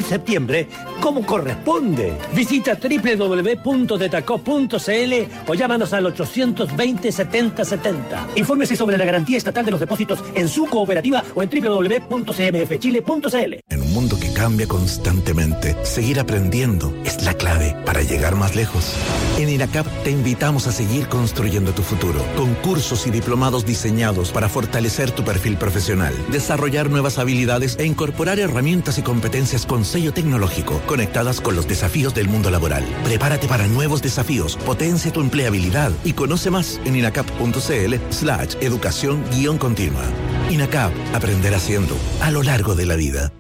septiembre como corresponde. Visita www.detacop.cl o llámanos al 820 70 70. Infórmese sobre la garantía estatal de los depósitos en su cooperativa o en www.cmfchile.cl. En un mundo que cambia constantemente, seguir aprendiendo es la clave para llegar más lejos. En INACAP te invitamos a seguir construyendo tu futuro, con cursos y diplomados diseñados para fortalecer tu perfil profesional, desarrollar nuevas habilidades e incorporar herramientas y competencias con sello tecnológico, conectadas con los desafíos del mundo laboral. Prepárate para nuevos desafíos, potencia tu empleabilidad y conoce más en inacap.cl/educación-continua. INACAP, aprender haciendo, a lo largo de la vida.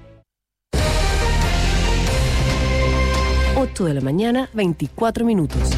8 de la mañana, 24 minutos.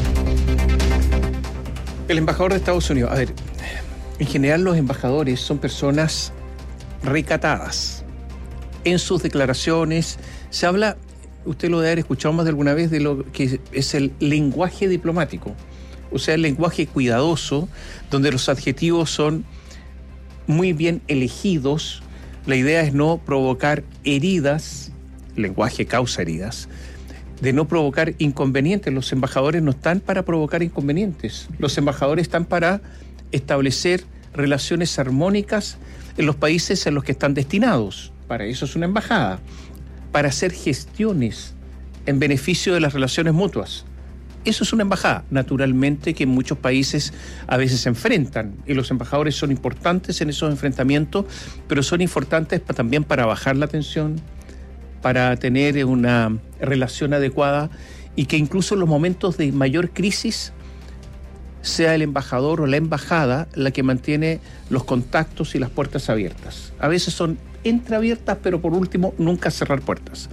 El embajador de Estados Unidos. A ver, en general los embajadores son personas recatadas. En sus declaraciones se habla, usted lo debe haber escuchado más de alguna vez, de lo que es el lenguaje diplomático. O sea, el lenguaje cuidadoso, donde los adjetivos son muy bien elegidos. La idea es no provocar heridas, el lenguaje causa heridas, de no provocar inconvenientes. Los embajadores no están para provocar inconvenientes. Los embajadores están para establecer relaciones armónicas en los países en los que están destinados. Para eso es una embajada. Para hacer gestiones en beneficio de las relaciones mutuas. Eso es una embajada. Naturalmente que en muchos países a veces se enfrentan y los embajadores son importantes en esos enfrentamientos, pero son importantes también para bajar la tensión, para tener una relación adecuada y que incluso en los momentos de mayor crisis sea el embajador o la embajada la que mantiene los contactos y las puertas abiertas. A veces son entreabiertas, pero por último, nunca cerrar puertas.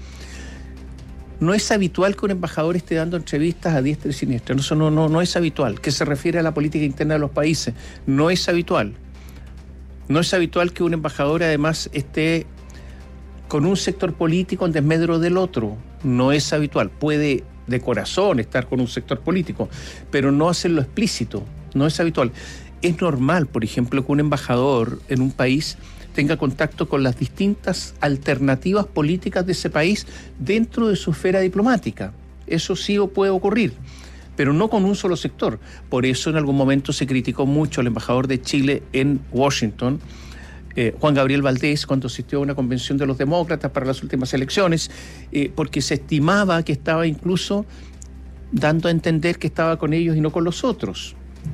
No es habitual que un embajador esté dando entrevistas a diestra y siniestra. Eso no es habitual. ¿Qué se refiere a la política interna de los países? No es habitual. No es habitual que un embajador además esté con un sector político en desmedro del otro. No es habitual. Puede de corazón estar con un sector político, pero no hacerlo explícito. No es habitual. Es normal, por ejemplo, que un embajador en un país tenga contacto con las distintas alternativas políticas de ese país dentro de su esfera diplomática. Eso sí puede ocurrir, pero no con un solo sector. Por eso en algún momento se criticó mucho al embajador de Chile en Washington, Juan Gabriel Valdés, cuando asistió a una convención de los demócratas para las últimas elecciones, porque se estimaba que estaba incluso dando a entender que estaba con ellos y no con los otros.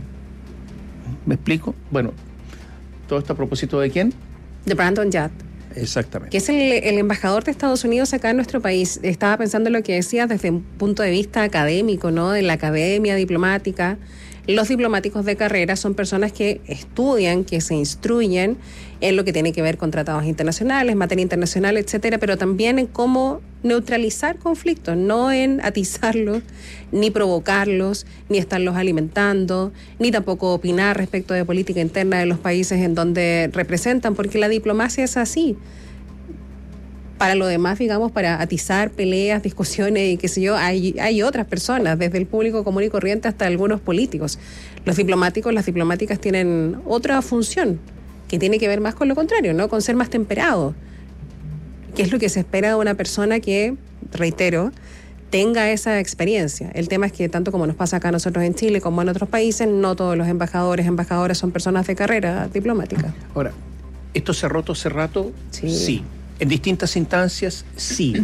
¿Me explico? Bueno, todo esto a propósito ¿de quién? De Brandon Yat. Exactamente. Que es el embajador de Estados Unidos acá en nuestro país. Estaba pensando en lo que decías desde un punto de vista académico, ¿no? De la academia diplomática. Los diplomáticos de carrera son personas que estudian, que se instruyen en lo que tiene que ver con tratados internacionales, materia internacional, etcétera, pero también en cómo neutralizar conflictos, no en atizarlos, ni provocarlos, ni estarlos alimentando, ni tampoco opinar respecto de política interna de los países en donde representan, porque la diplomacia es así. Para lo demás, digamos, para atizar peleas, discusiones y qué sé yo, hay otras personas, desde el público común y corriente hasta algunos políticos. Los diplomáticos, las diplomáticas tienen otra función, que tiene que ver más con lo contrario, ¿no? Con ser más temperado, que es lo que se espera de una persona que, reitero, tenga esa experiencia. El tema es que tanto como nos pasa acá a nosotros en Chile como en otros países, no todos los embajadoras son personas de carrera diplomática. Ahora, ¿esto se ha roto hace rato? Sí. En distintas instancias, sí.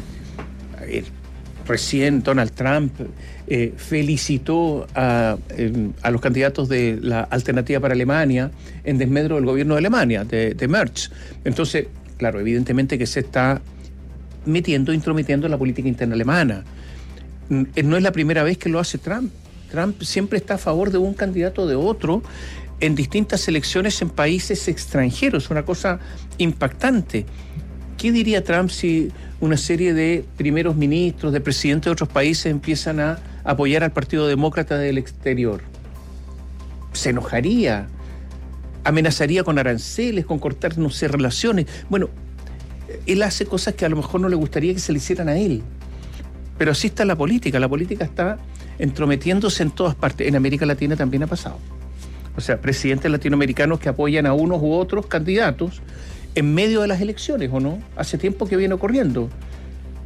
Recién Donald Trump felicitó a los candidatos de la Alternativa para Alemania en desmedro del gobierno de Alemania, de Merz. Entonces, claro, evidentemente que se está intrometiendo en la política interna alemana. No es la primera vez que lo hace Trump. Trump siempre está a favor de un candidato o de otro en distintas elecciones en países extranjeros. Una cosa impactante. ¿Qué diría Trump si una serie de primeros ministros, de presidentes de otros países empiezan a apoyar al Partido Demócrata del exterior? Se enojaría, amenazaría con aranceles, con cortar, no sé, relaciones. Bueno, él hace cosas que a lo mejor no le gustaría que se le hicieran a él. Pero así está la política está entrometiéndose en todas partes. En América Latina también ha pasado. O sea, presidentes latinoamericanos que apoyan a unos u otros candidatos en medio de las elecciones, ¿o no? Hace tiempo que viene ocurriendo.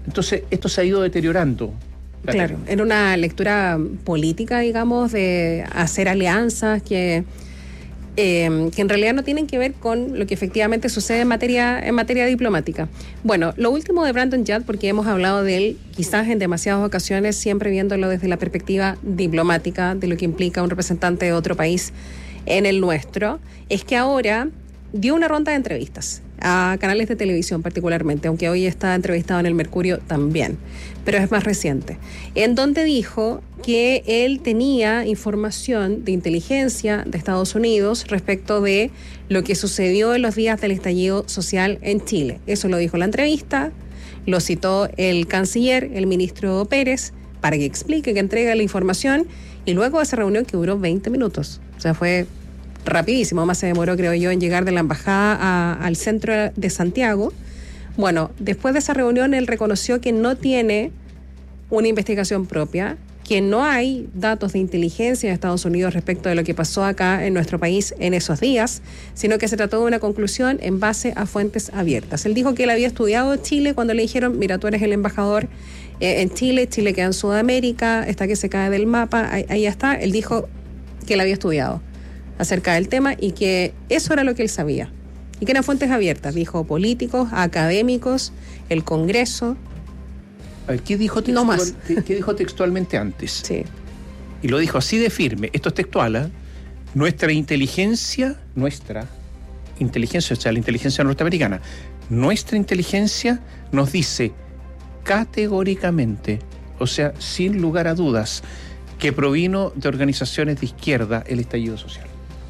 Entonces, esto se ha ido deteriorando. Claro, en una lectura política, digamos, de hacer alianzas que en realidad no tienen que ver con lo que efectivamente sucede en materia diplomática. Bueno, lo último de Brandon Judd, porque hemos hablado de él quizás en demasiadas ocasiones, siempre viéndolo desde la perspectiva diplomática de lo que implica un representante de otro país en el nuestro, es que ahora dio una ronda de entrevistas a canales de televisión particularmente, aunque hoy está entrevistado en el Mercurio también, pero es más reciente, en donde dijo que él tenía información de inteligencia de Estados Unidos respecto de lo que sucedió en los días del estallido social en Chile. Eso lo dijo en la entrevista, lo citó el canciller, el ministro Pérez, para que explique, que entregue la información, y luego de esa reunión que duró 20 minutos, o sea, fue rapidísimo, más se demoró, creo yo, en llegar de la embajada al centro de Santiago. Bueno, después de esa reunión él reconoció que no tiene una investigación propia, que no hay datos de inteligencia de Estados Unidos respecto de lo que pasó acá en nuestro país en esos días, sino que se trató de una conclusión en base a fuentes abiertas. Él dijo que él había estudiado Chile cuando le dijeron, mira, tú eres el embajador en Chile, Chile queda en Sudamérica, está que se cae del mapa, ahí está. Él dijo que él había estudiado acerca del tema y que eso era lo que él sabía. Y que eran fuentes abiertas, dijo políticos, académicos, el Congreso. A ver, ¿qué dijo textualmente antes? Sí. Y lo dijo así de firme, esto es textual, ¿eh? Nuestra inteligencia, o sea, la inteligencia norteamericana, nuestra inteligencia nos dice categóricamente, o sea, sin lugar a dudas, que provino de organizaciones de izquierda el estallido social.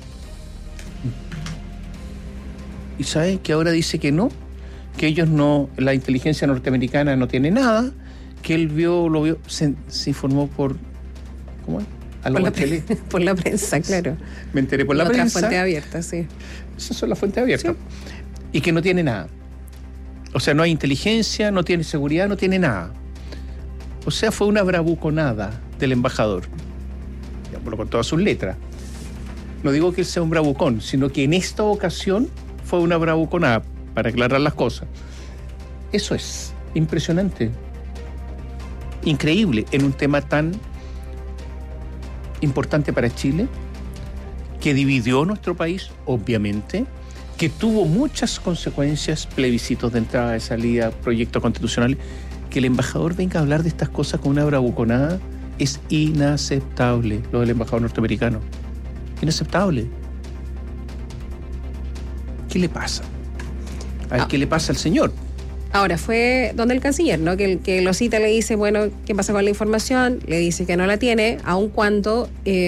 ¿Y saben que ahora dice que no? Que ellos no, la inteligencia norteamericana no tiene nada, que él lo vio, se informó por, ¿cómo es? Por la prensa, claro. Me enteré por la prensa. Otra fuente abierta, sí. Esas son las fuentes abiertas. Sí. Y que no tiene nada. O sea, no hay inteligencia, no tiene seguridad, no tiene nada. O sea, fue una bravuconada del embajador. Digámoslo con todas sus letras. No digo que él sea un bravucón, sino que en esta ocasión fue una bravuconada, para aclarar las cosas. Eso es impresionante. Increíble en un tema tan importante para Chile, que dividió nuestro país, obviamente, que tuvo muchas consecuencias, plebiscitos de entrada, de salida, proyectos constitucionales. Que el embajador venga a hablar de estas cosas con una bravuconada es inaceptable, lo del embajador norteamericano. Inaceptable. ¿Qué le pasa? A ver, ¿qué le pasa al señor? Ahora, fue donde el canciller, ¿no? Que lo cita, le dice, bueno, ¿qué pasa con la información? Le dice que no la tiene, aun cuando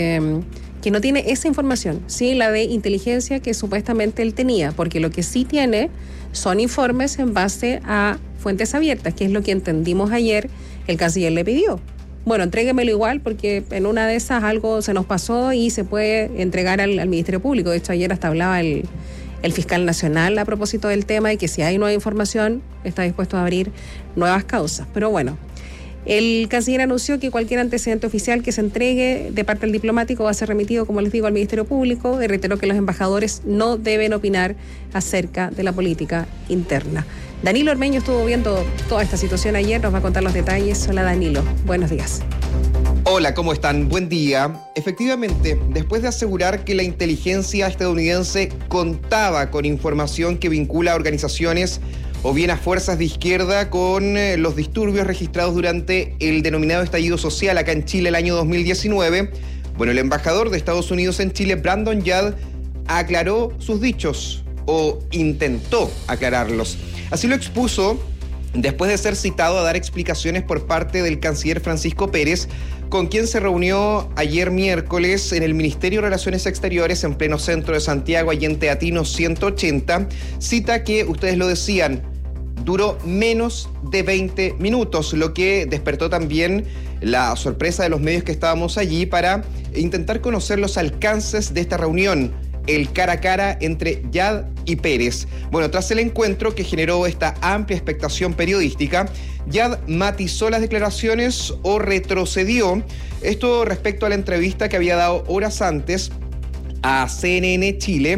que no tiene esa información, sí, la de inteligencia que supuestamente él tenía, porque lo que sí tiene son informes en base a fuentes abiertas, que es lo que entendimos ayer, el canciller le pidió. Bueno, entréguemelo igual, porque en una de esas algo se nos pasó y se puede entregar al Ministerio Público. De hecho, ayer hasta hablaba el fiscal nacional a propósito del tema y que si hay nueva información está dispuesto a abrir nuevas causas. Pero bueno, el canciller anunció que cualquier antecedente oficial que se entregue de parte del diplomático va a ser remitido, como les digo, al Ministerio Público, y reiteró que los embajadores no deben opinar acerca de la política interna. Danilo Ormeño estuvo viendo toda esta situación ayer, nos va a contar los detalles. Hola Danilo, buenos días. Hola, ¿cómo están? Buen día. Efectivamente, después de asegurar que la inteligencia estadounidense contaba con información que vincula a organizaciones o bien a fuerzas de izquierda con los disturbios registrados durante el denominado estallido social acá en Chile el año 2019, bueno, el embajador de Estados Unidos en Chile, Brandon Judd, aclaró sus dichos o intentó aclararlos. Así lo expuso después de ser citado a dar explicaciones por parte del canciller Francisco Pérez, con quien se reunió ayer miércoles en el Ministerio de Relaciones Exteriores en pleno centro de Santiago, allí en Teatino 180, cita que, ustedes lo decían, duró menos de 20 minutos, lo que despertó también la sorpresa de los medios que estábamos allí para intentar conocer los alcances de esta reunión, el cara a cara entre Judd y Pérez. Bueno, tras el encuentro que generó esta amplia expectación periodística, Judd matizó las declaraciones o retrocedió. Esto respecto a la entrevista que había dado horas antes a CNN Chile,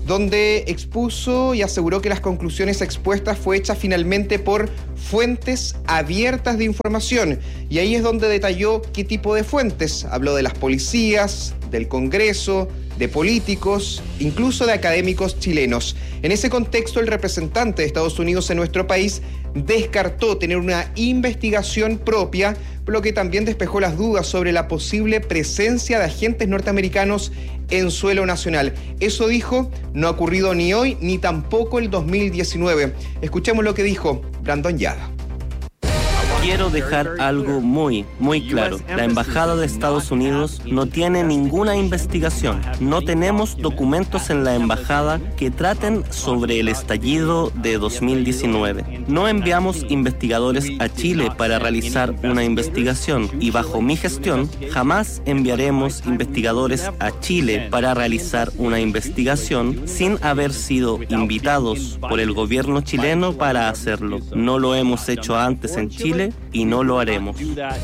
donde expuso y aseguró que las conclusiones expuestas fue hecha finalmente por fuentes abiertas de información. Y ahí es donde detalló qué tipo de fuentes. Habló de las policías, del Congreso, de políticos, incluso de académicos chilenos. En ese contexto, el representante de Estados Unidos en nuestro país descartó tener una investigación propia, por lo que también despejó las dudas sobre la posible presencia de agentes norteamericanos en suelo nacional. Eso dijo, no ha ocurrido ni hoy ni tampoco el 2019. Escuchemos lo que dijo Brandon Yada. Quiero dejar algo muy claro. La Embajada de Estados Unidos no tiene ninguna investigación. No tenemos documentos en la Embajada que traten sobre el estallido de 2019. No enviamos investigadores a Chile para realizar una investigación y bajo mi gestión jamás enviaremos investigadores a Chile para realizar una investigación sin haber sido invitados por el gobierno chileno para hacerlo. No lo hemos hecho antes en Chile y no lo haremos.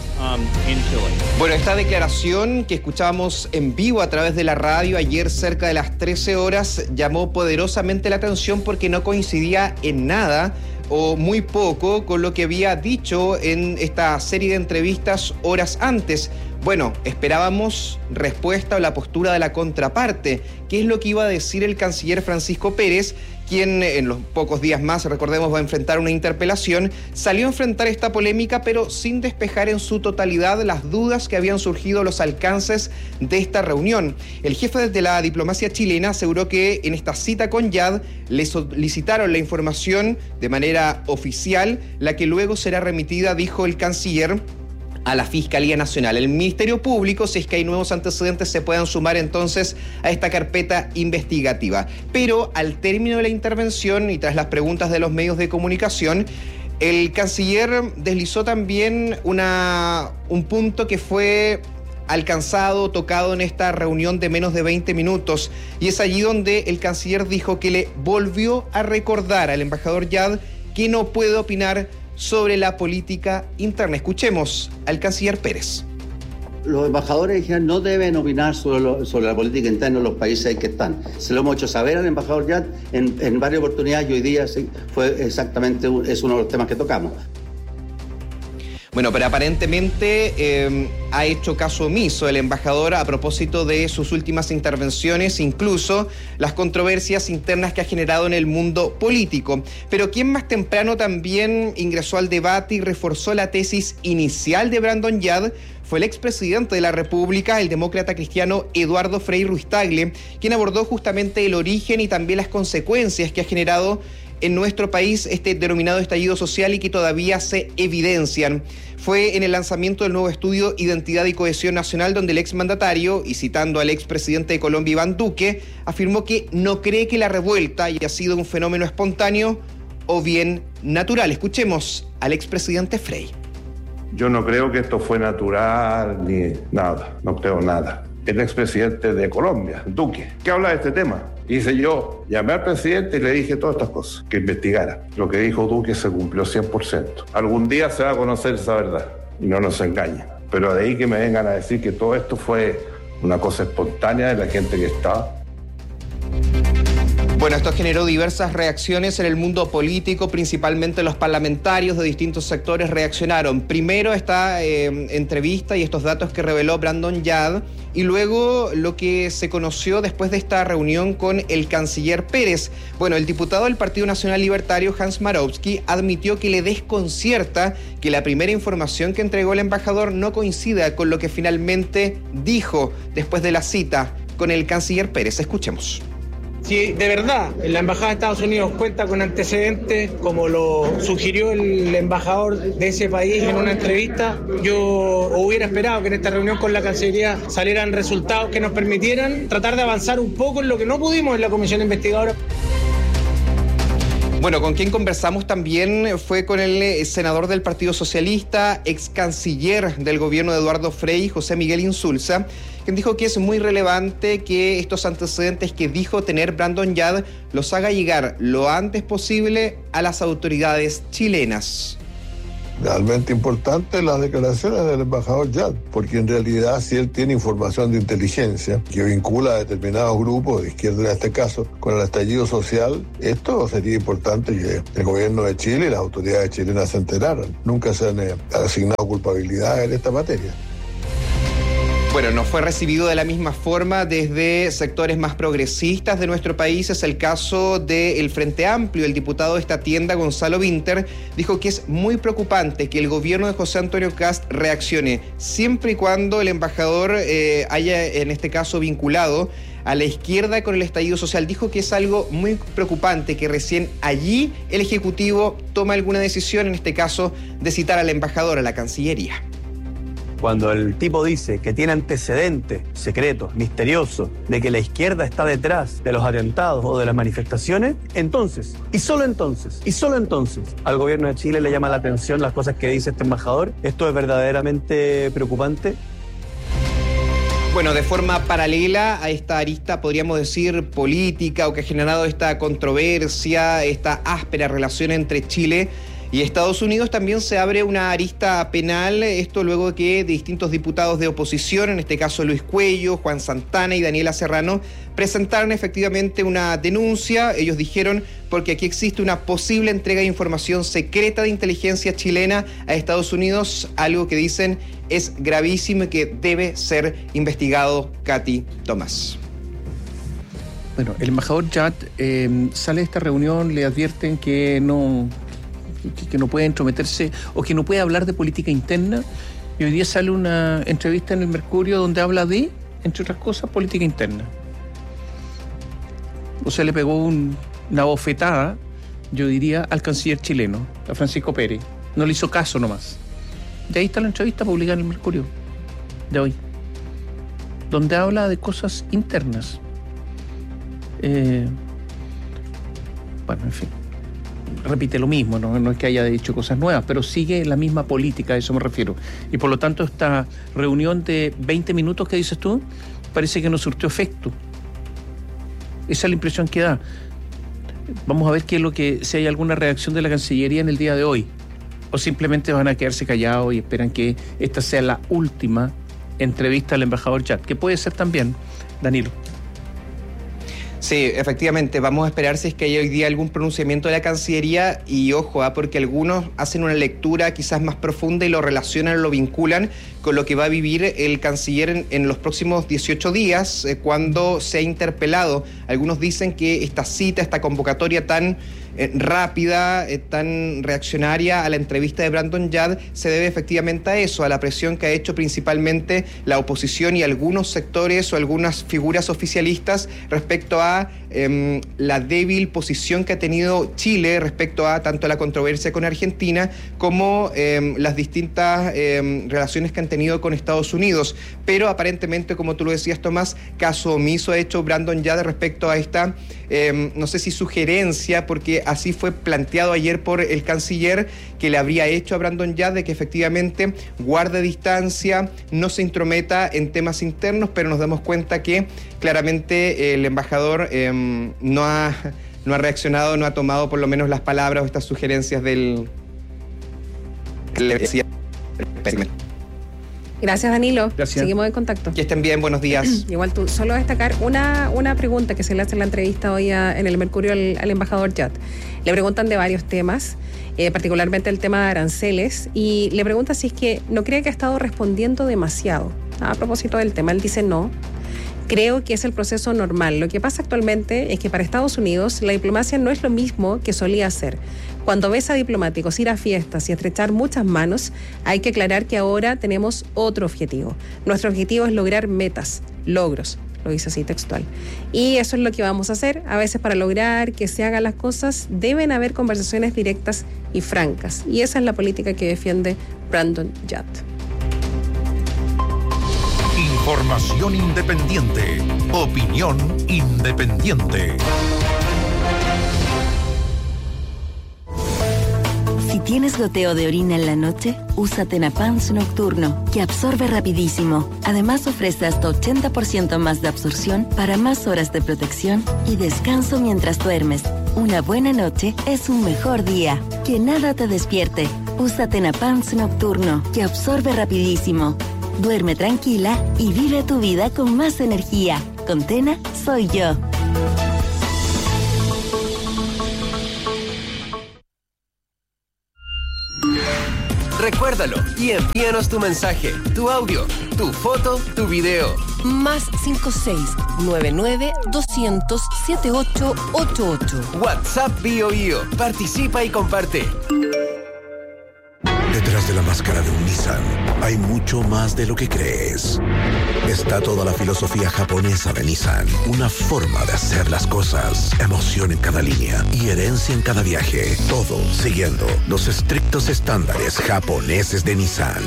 Bueno, esta declaración que escuchábamos en vivo a través de la radio ayer cerca de las 13 horas llamó poderosamente la atención porque no coincidía en nada o muy poco con lo que había dicho en esta serie de entrevistas horas antes. Bueno, esperábamos respuesta o la postura de la contraparte. ¿Qué es lo que iba a decir el canciller Francisco Pérez, quien en los pocos días más, recordemos, va a enfrentar una interpelación? Salió a enfrentar esta polémica, pero sin despejar en su totalidad las dudas que habían surgido, los alcances de esta reunión. El jefe de la diplomacia chilena aseguró que en esta cita con Yad le solicitaron la información de manera oficial, la que luego será remitida, dijo el canciller, a la Fiscalía Nacional. El Ministerio Público, si es que hay nuevos antecedentes, se puedan sumar entonces a esta carpeta investigativa. Pero al término de la intervención y tras las preguntas de los medios de comunicación, el canciller deslizó también un punto que fue alcanzado, tocado en esta reunión de menos de 20 minutos. Y es allí donde el canciller dijo que le volvió a recordar al embajador Yad que no puede opinar sobre la política interna. Escuchemos al canciller Pérez. Los embajadores dijeron no deben opinar sobre la política interna de los países en que están. Se lo hemos hecho saber al embajador Yad en varias oportunidades y hoy día fue exactamente es uno de los temas que tocamos. Bueno, pero aparentemente ha hecho caso omiso el embajador a propósito de sus últimas intervenciones, incluso las controversias internas que ha generado en el mundo político. Pero quien más temprano también ingresó al debate y reforzó la tesis inicial de Brandon Yad fue el expresidente de la República, el demócrata cristiano Eduardo Frei Ruiz-Tagle, quien abordó justamente el origen y también las consecuencias que ha generado en nuestro país este denominado estallido social y que todavía se evidencian. Fue en el lanzamiento del nuevo estudio Identidad y Cohesión Nacional donde el exmandatario, y citando al expresidente de Colombia Iván Duque, afirmó que no cree que la revuelta haya sido un fenómeno espontáneo o bien natural. Escuchemos al expresidente Frei. Yo no creo que esto fue natural ni nada, no creo nada. El expresidente de Colombia, Duque, ¿qué habla de este tema? Hice yo, llamé al presidente y le dije todas estas cosas, que investigara. Lo que dijo Duque se cumplió 100%. Algún día se va a conocer esa verdad y no nos engañen. Pero de ahí que me vengan a decir que todo esto fue una cosa espontánea de la gente que estaba. Bueno, esto generó diversas reacciones en el mundo político, principalmente los parlamentarios de distintos sectores reaccionaron. Primero esta entrevista y estos datos que reveló Brandon Yad, y luego lo que se conoció después de esta reunión con el canciller Pérez. Bueno, el diputado del Partido Nacional Libertario, Hans Marowski, admitió que le desconcierta que la primera información que entregó el embajador no coincida con lo que finalmente dijo después de la cita con el canciller Pérez. Escuchemos. Si de verdad la Embajada de Estados Unidos cuenta con antecedentes, como lo sugirió el embajador de ese país en una entrevista, yo hubiera esperado que en esta reunión con la Cancillería salieran resultados que nos permitieran tratar de avanzar un poco en lo que no pudimos en la comisión investigadora. Bueno, con quien conversamos también fue con el senador del Partido Socialista, ex canciller del gobierno de Eduardo Frei, José Miguel Insulza, quien dijo que es muy relevante que estos antecedentes que dijo tener Brandon Yad los haga llegar lo antes posible a las autoridades chilenas. realmente importante las declaraciones del embajador Yat, porque en realidad si él tiene información de inteligencia que vincula a determinados grupos, de izquierda en este caso, con el estallido social, esto sería importante que el gobierno de Chile y las autoridades chilenas se enteraran. Nunca se han asignado culpabilidades en esta materia. Bueno, no fue recibido de la misma forma desde sectores más progresistas de nuestro país. Es el caso del Frente Amplio. El diputado de esta tienda, Gonzalo Winter, dijo que es muy preocupante que el gobierno de José Antonio Kast reaccione siempre y cuando el embajador haya, en este caso, vinculado a la izquierda con el estallido social. Dijo que es algo muy preocupante que recién allí el Ejecutivo toma alguna decisión, en este caso, de citar al embajador a la Cancillería. Cuando el tipo dice que tiene antecedentes secretos, misteriosos, de que la izquierda está detrás de los atentados o de las manifestaciones, entonces, y solo entonces, al gobierno de Chile le llama la atención las cosas que dice este embajador. Esto es verdaderamente preocupante. Bueno, de forma paralela a esta arista, podríamos decir, política, o que ha generado esta controversia, esta áspera relación entre Chile y Estados Unidos, también se abre una arista penal, esto luego de que distintos diputados de oposición, en este caso Luis Cuello, Juan Santana y Daniela Serrano, presentaron efectivamente una denuncia. Ellos dijeron porque aquí existe una posible entrega de información secreta de inteligencia chilena a Estados Unidos, algo que dicen es gravísimo y que debe ser investigado. Katy Tomás. Bueno, el embajador Yat sale de esta reunión, le advierten que no puede entrometerse o que no puede hablar de política interna, y hoy día sale una entrevista en el Mercurio donde habla de, entre otras cosas, política interna. O sea, le pegó una bofetada, yo diría, al canciller chileno, a Francisco Pérez. No le hizo caso nomás. De ahí está la entrevista publicada en el Mercurio de hoy, donde habla de cosas internas. Bueno, en fin, repite lo mismo, no es que haya dicho cosas nuevas, pero sigue la misma política, a eso me refiero. Y por lo tanto esta reunión de 20 minutos que dices tú, parece que no surtió efecto. Esa es la impresión que da. Vamos a ver si hay alguna reacción de la Cancillería en el día de hoy, o simplemente van a quedarse callados y esperan que esta sea la última entrevista al embajador Yat, que puede ser también, Danilo. Sí, efectivamente, vamos a esperar si es que hay hoy día algún pronunciamiento de la Cancillería, y ojo, porque algunos hacen una lectura quizás más profunda y lo relacionan, lo vinculan con lo que va a vivir el canciller en los próximos 18 días, cuando se ha interpelado. Algunos dicen que esta cita, esta convocatoria tan rápida, tan reaccionaria a la entrevista de Brandon Yat se debe efectivamente a eso, a la presión que ha hecho principalmente la oposición y algunos sectores o algunas figuras oficialistas respecto a la débil posición que ha tenido Chile respecto a tanto la controversia con Argentina como las distintas relaciones que han tenido con Estados Unidos. Pero aparentemente, como tú lo decías, Tomás, caso omiso ha hecho Brandon Yat respecto a esta, no sé si sugerencia, porque así fue planteado ayer por el canciller, que le habría hecho a Brandon Yat de que efectivamente guarde distancia, no se intrometa en temas internos, pero nos damos cuenta que claramente el embajador no ha reaccionado, no ha tomado por lo menos las palabras o estas sugerencias del que le decía. Gracias, Danilo. Gracias. Seguimos en contacto. Que estén bien, buenos días. Igual tú, solo destacar una pregunta que se le hace en la entrevista hoy en el Mercurio al embajador Yat. Le preguntan de varios temas, particularmente el tema de aranceles, y le pregunta si es que no cree que ha estado respondiendo demasiado a propósito del tema. Él dice no. Creo que es el proceso normal. Lo que pasa actualmente es que para Estados Unidos la diplomacia no es lo mismo que solía ser. Cuando ves a diplomáticos ir a fiestas y estrechar muchas manos, hay que aclarar que ahora tenemos otro objetivo. Nuestro objetivo es lograr metas, logros, lo dice así textual. Y eso es lo que vamos a hacer. A veces para lograr que se hagan las cosas deben haber conversaciones directas y francas. Y esa es la política que defiende Brandon Yat. Información independiente. Opinión independiente. Si tienes goteo de orina en la noche, usa Tenapans Nocturno, que absorbe rapidísimo. Además ofrece hasta 80% más de absorción para más horas de protección y descanso mientras duermes. Una buena noche es un mejor día. Que nada te despierte. Usa Tenapans Nocturno, que absorbe rapidísimo. Duerme tranquila y vive tu vida con más energía. Con Tena, soy yo. Recuérdalo y envíanos tu mensaje, tu audio, tu foto, tu video. Más 56-99-200-7888. WhatsApp BioBio. Participa y comparte. Detrás de la máscara de un Nissan hay mucho más de lo que crees. Está toda la filosofía japonesa de Nissan, una forma de hacer las cosas, emoción en cada línea y herencia en cada viaje. Todo siguiendo los estrictos estándares japoneses de Nissan.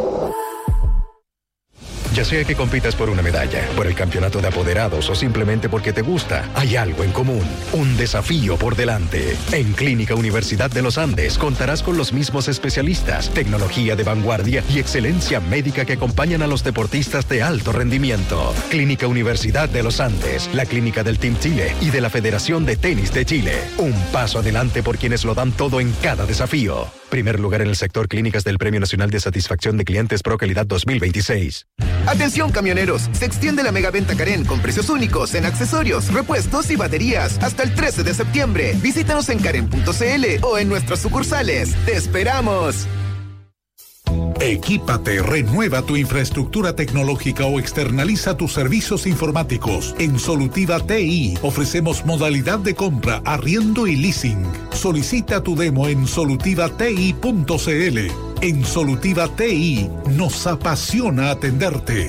Ya sea que compitas por una medalla, por el campeonato de apoderados o simplemente porque te gusta, hay algo en común, un desafío por delante. En Clínica Universidad de los Andes contarás con los mismos especialistas, tecnología de vanguardia y excelencia médica que acompañan a los deportistas de alto rendimiento. Clínica Universidad de los Andes, la clínica del Team Chile y de la Federación de Tenis de Chile. Un paso adelante por quienes lo dan todo en cada desafío. Primer lugar en el sector clínicas del Premio Nacional de Satisfacción de Clientes Pro Calidad 2026. Atención camioneros, se extiende la megaventa Karen con precios únicos en accesorios, repuestos y baterías hasta el 13 de septiembre. Visítanos en karen.cl o en nuestras sucursales. ¡Te esperamos! Equípate, renueva tu infraestructura tecnológica o externaliza tus servicios informáticos. En Solutiva TI ofrecemos modalidad de compra, arriendo y leasing. Solicita tu demo en solutivati.cl. En Solutiva TI nos apasiona atenderte.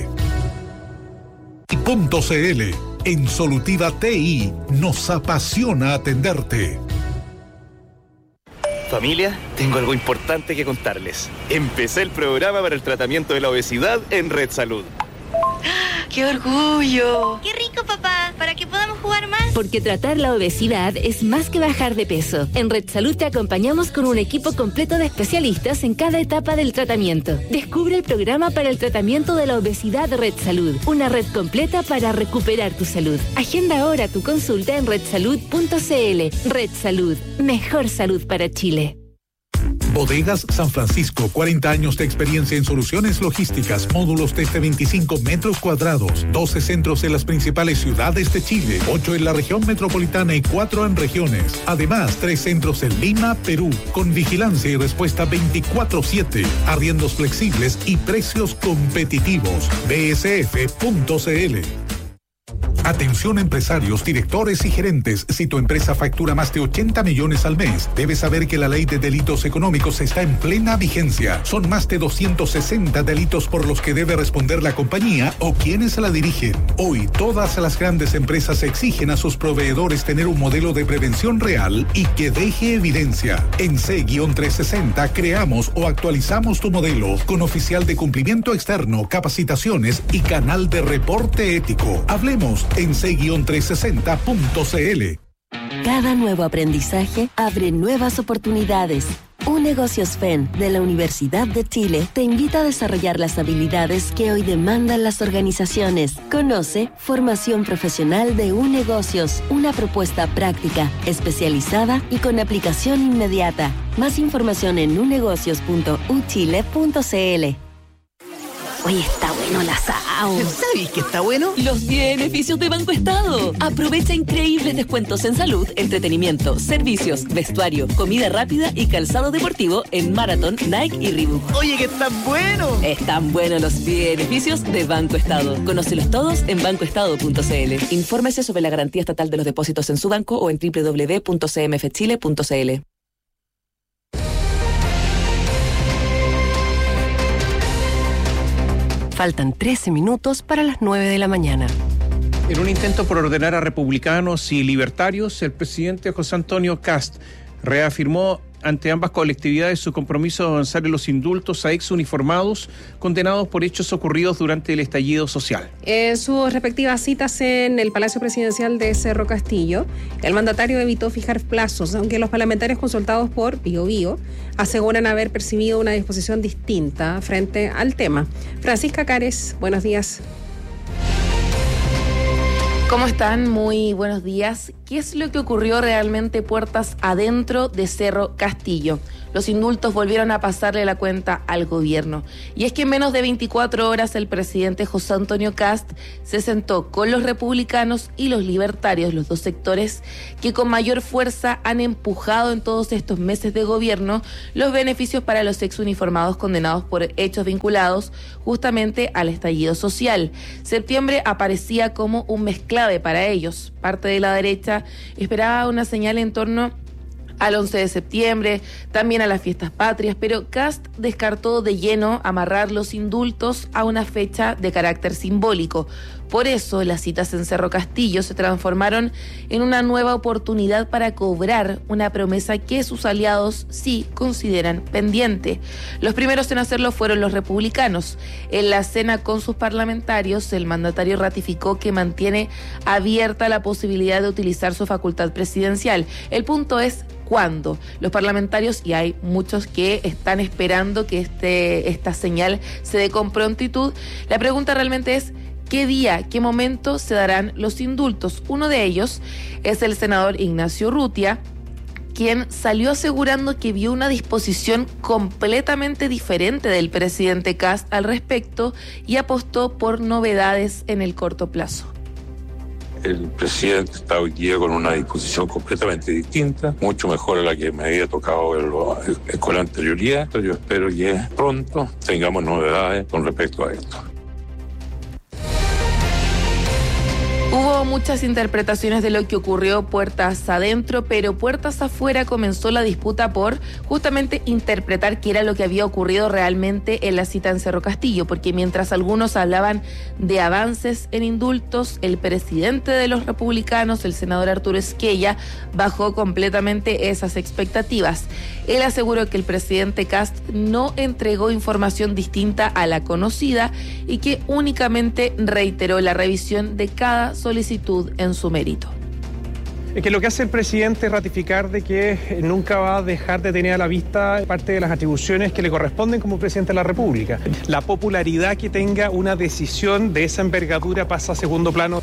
.cl. En Solutiva TI nos apasiona atenderte. Familia, tengo algo importante que contarles. Empecé el programa para el tratamiento de la obesidad en Red Salud. ¡Qué orgullo! ¡Qué rico, papá! Para que podamos jugar más. Porque tratar la obesidad es más que bajar de peso. En Red Salud te acompañamos con un equipo completo de especialistas en cada etapa del tratamiento. Descubre el programa para el tratamiento de la obesidad de Red Salud. Una red completa para recuperar tu salud. Agenda ahora tu consulta en redsalud.cl. Red Salud. Mejor salud para Chile. Bodegas San Francisco, 40 años de experiencia en soluciones logísticas, módulos desde 25 metros cuadrados, 12 centros en las principales ciudades de Chile, 8 en la región metropolitana y 4 en regiones. Además, 3 centros en Lima, Perú, con vigilancia y respuesta 24/7, arriendos flexibles y precios competitivos. bsf.cl. Atención empresarios, directores y gerentes. Si tu empresa factura más de 80 millones al mes, debes saber que la ley de delitos económicos está en plena vigencia. Son más de 260 delitos por los que debe responder la compañía o quienes la dirigen. Hoy, todas las grandes empresas exigen a sus proveedores tener un modelo de prevención real y que deje evidencia. En C-360 creamos o actualizamos tu modelo con oficial de cumplimiento externo, capacitaciones y canal de reporte ético. Hablemos en c-360.cl. Cada nuevo aprendizaje abre nuevas oportunidades. UNegocios FEN de la Universidad de Chile te invita a desarrollar las habilidades que hoy demandan las organizaciones. Conoce Formación Profesional de UNegocios, una propuesta práctica, especializada y con aplicación inmediata. Más información en unegocios.uchile.cl. Oye, está bueno el asado. ¿Sabes qué está bueno? Los beneficios de Banco Estado. Aprovecha increíbles descuentos en salud, entretenimiento, servicios, vestuario, comida rápida y calzado deportivo en Marathon, Nike y Reebok. Oye, que están buenos. Están buenos los beneficios de Banco Estado. Conócelos todos en bancoestado.cl. Infórmese sobre la garantía estatal de los depósitos en su banco o en www.cmfchile.cl. Faltan 13 minutos para las 9 de la mañana. En un intento por ordenar a republicanos y libertarios, el presidente José Antonio Kast reafirmó ante ambas colectividades su compromiso de avanzar en los indultos a exuniformados condenados por hechos ocurridos durante el estallido social. En sus respectivas citas en el Palacio Presidencial de Cerro Castillo, el mandatario evitó fijar plazos, aunque los parlamentarios consultados por BioBio aseguran haber percibido una disposición distinta frente al tema. Francisca Cares, buenos días. ¿Cómo están? Muy buenos días. ¿Qué es lo que ocurrió realmente puertas adentro de Cerro Castillo? los indultos volvieron a pasarle la cuenta al gobierno. Y es que en menos de 24 horas el presidente José Antonio Kast se sentó con los republicanos y los libertarios, los dos sectores que con mayor fuerza han empujado en todos estos meses de gobierno los beneficios para los exuniformados condenados por hechos vinculados justamente al estallido social. Septiembre aparecía como un mes clave para ellos. Parte de la derecha esperaba una señal en torno al 11 de septiembre, también a las fiestas patrias, pero Kast descartó de lleno amarrar los indultos a una fecha de carácter simbólico. Por eso, las citas en Cerro Castillo se transformaron en una nueva oportunidad para cobrar una promesa que sus aliados sí consideran pendiente. Los primeros en hacerlo fueron los republicanos. En la cena con sus parlamentarios, el mandatario ratificó que mantiene abierta la posibilidad de utilizar su facultad presidencial. El punto es ¿cuándo? Los parlamentarios, y hay muchos que están esperando que esta señal se dé con prontitud, la pregunta realmente es ¿qué día, qué momento se darán los indultos? Uno de ellos es el senador Ignacio Urrutia, quien salió asegurando que vio una disposición completamente diferente del presidente Kast al respecto y apostó por novedades en el corto plazo. El presidente está hoy día con una disposición completamente distinta, mucho mejor a la que me había tocado verlo con la anterioridad. Yo espero que pronto tengamos novedades con respecto a esto. Hubo muchas interpretaciones de lo que ocurrió puertas adentro, pero puertas afuera comenzó la disputa por justamente interpretar qué era lo que había ocurrido realmente en la cita en Cerro Castillo, porque mientras algunos hablaban de avances en indultos, el presidente de los republicanos, el senador Arturo Esquella, bajó completamente esas expectativas. Él aseguró que el presidente Kast no entregó información distinta a la conocida y que únicamente reiteró la revisión de cada solicitud en su mérito. Es que lo que hace el presidente es ratificar de que nunca va a dejar de tener a la vista parte de las atribuciones que le corresponden como presidente de la República. La popularidad que tenga una decisión de esa envergadura pasa a segundo plano.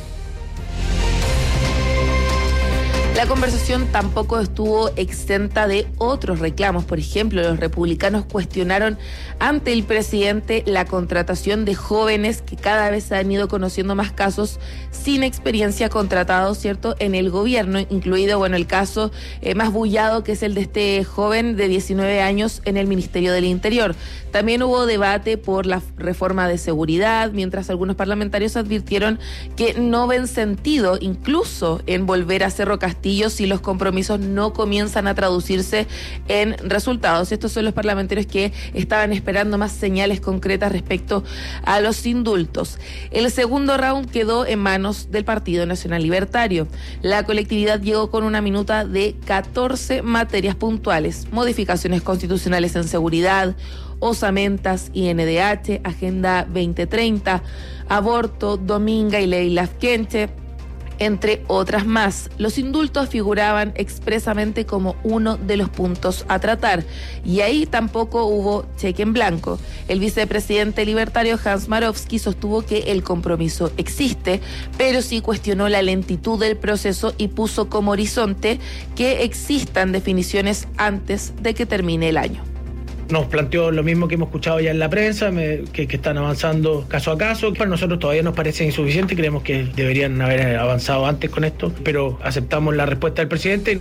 La conversación tampoco estuvo exenta de otros reclamos. Por ejemplo, los republicanos cuestionaron ante el presidente la contratación de jóvenes que cada vez se han ido conociendo más casos sin experiencia contratados, ¿cierto?, en el gobierno, incluido, bueno, el caso más bullado, que es el de este joven de 19 años en el Ministerio del Interior. También hubo debate por la reforma de seguridad, mientras algunos parlamentarios advirtieron que no ven sentido incluso en volver a Cerro Castillo si los compromisos no comienzan a traducirse en resultados. Estos son los parlamentarios que estaban esperando más señales concretas respecto a los indultos. El segundo round quedó en manos del Partido Nacional Libertario. La colectividad llegó con una minuta de 14 materias puntuales: modificaciones constitucionales en seguridad, osamentas, INDH, Agenda 2030, aborto, Dominga y ley Lafkenche, entre otras más. Los indultos figuraban expresamente como uno de los puntos a tratar, y ahí tampoco hubo cheque en blanco. El vicepresidente libertario Hans Marowski sostuvo que el compromiso existe, pero sí cuestionó la lentitud del proceso y puso como horizonte que existan definiciones antes de que termine el año. Nos planteó lo mismo que hemos escuchado ya en la prensa, que están avanzando caso a caso. Para nosotros todavía nos parece insuficiente y creemos que deberían haber avanzado antes con esto, pero aceptamos la respuesta del presidente.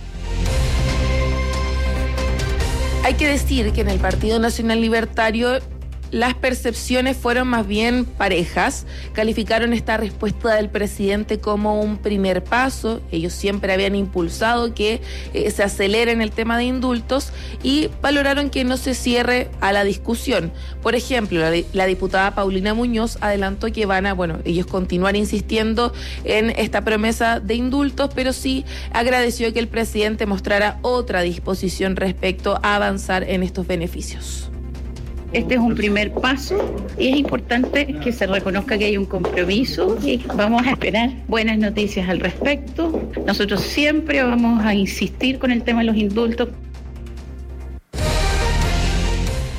Hay que decir que en el Partido Nacional Libertario las percepciones fueron más bien parejas. Calificaron esta respuesta del presidente como un primer paso. Ellos siempre habían impulsado que se acelere en el tema de indultos y valoraron que no se cierre a la discusión. Por ejemplo, la diputada Paulina Muñoz adelantó que van a, ellos continuar insistiendo en esta promesa de indultos, pero sí agradeció que el presidente mostrara otra disposición respecto a avanzar en estos beneficios. Este es un primer paso y es importante que se reconozca que hay un compromiso y vamos a esperar buenas noticias al respecto. Nosotros siempre vamos a insistir con el tema de los indultos.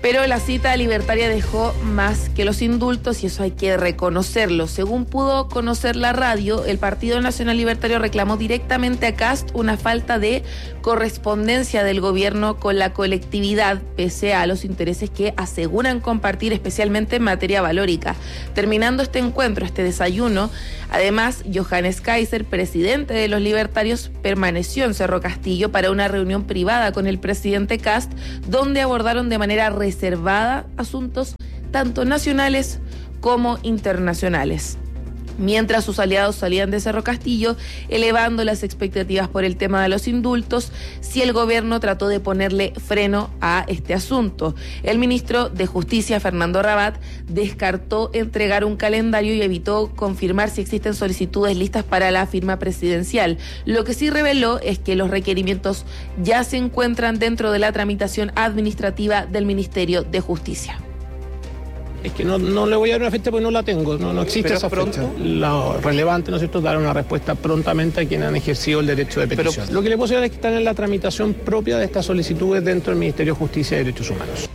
Pero la cita libertaria dejó más que los indultos y eso hay que reconocerlo. Según pudo conocer la radio, el Partido Nacional Libertario reclamó directamente a Kast una falta de correspondencia del gobierno con la colectividad, pese a los intereses que aseguran compartir, especialmente en materia valórica. Terminando este encuentro, este desayuno, además, Johannes Kaiser, presidente de los libertarios, permaneció en Cerro Castillo para una reunión privada con el presidente Kast, donde abordaron de manera reservada asuntos tanto nacionales como internacionales. Mientras sus aliados salían de Cerro Castillo, elevando las expectativas por el tema de los indultos, si el gobierno trató de ponerle freno a este asunto. El ministro de Justicia, Fernando Rabat, descartó entregar un calendario y evitó confirmar si existen solicitudes listas para la firma presidencial. Lo que sí reveló es que los requerimientos ya se encuentran dentro de la tramitación administrativa del Ministerio de Justicia. Es que no le voy a dar una fecha porque no la tengo, no existe esa fecha. Lo relevante, ¿no es cierto?, dar una respuesta prontamente a quienes han ejercido el derecho de petición. Lo que le puedo decir es que están en la tramitación propia de estas solicitudes dentro del Ministerio de Justicia y Derechos Humanos.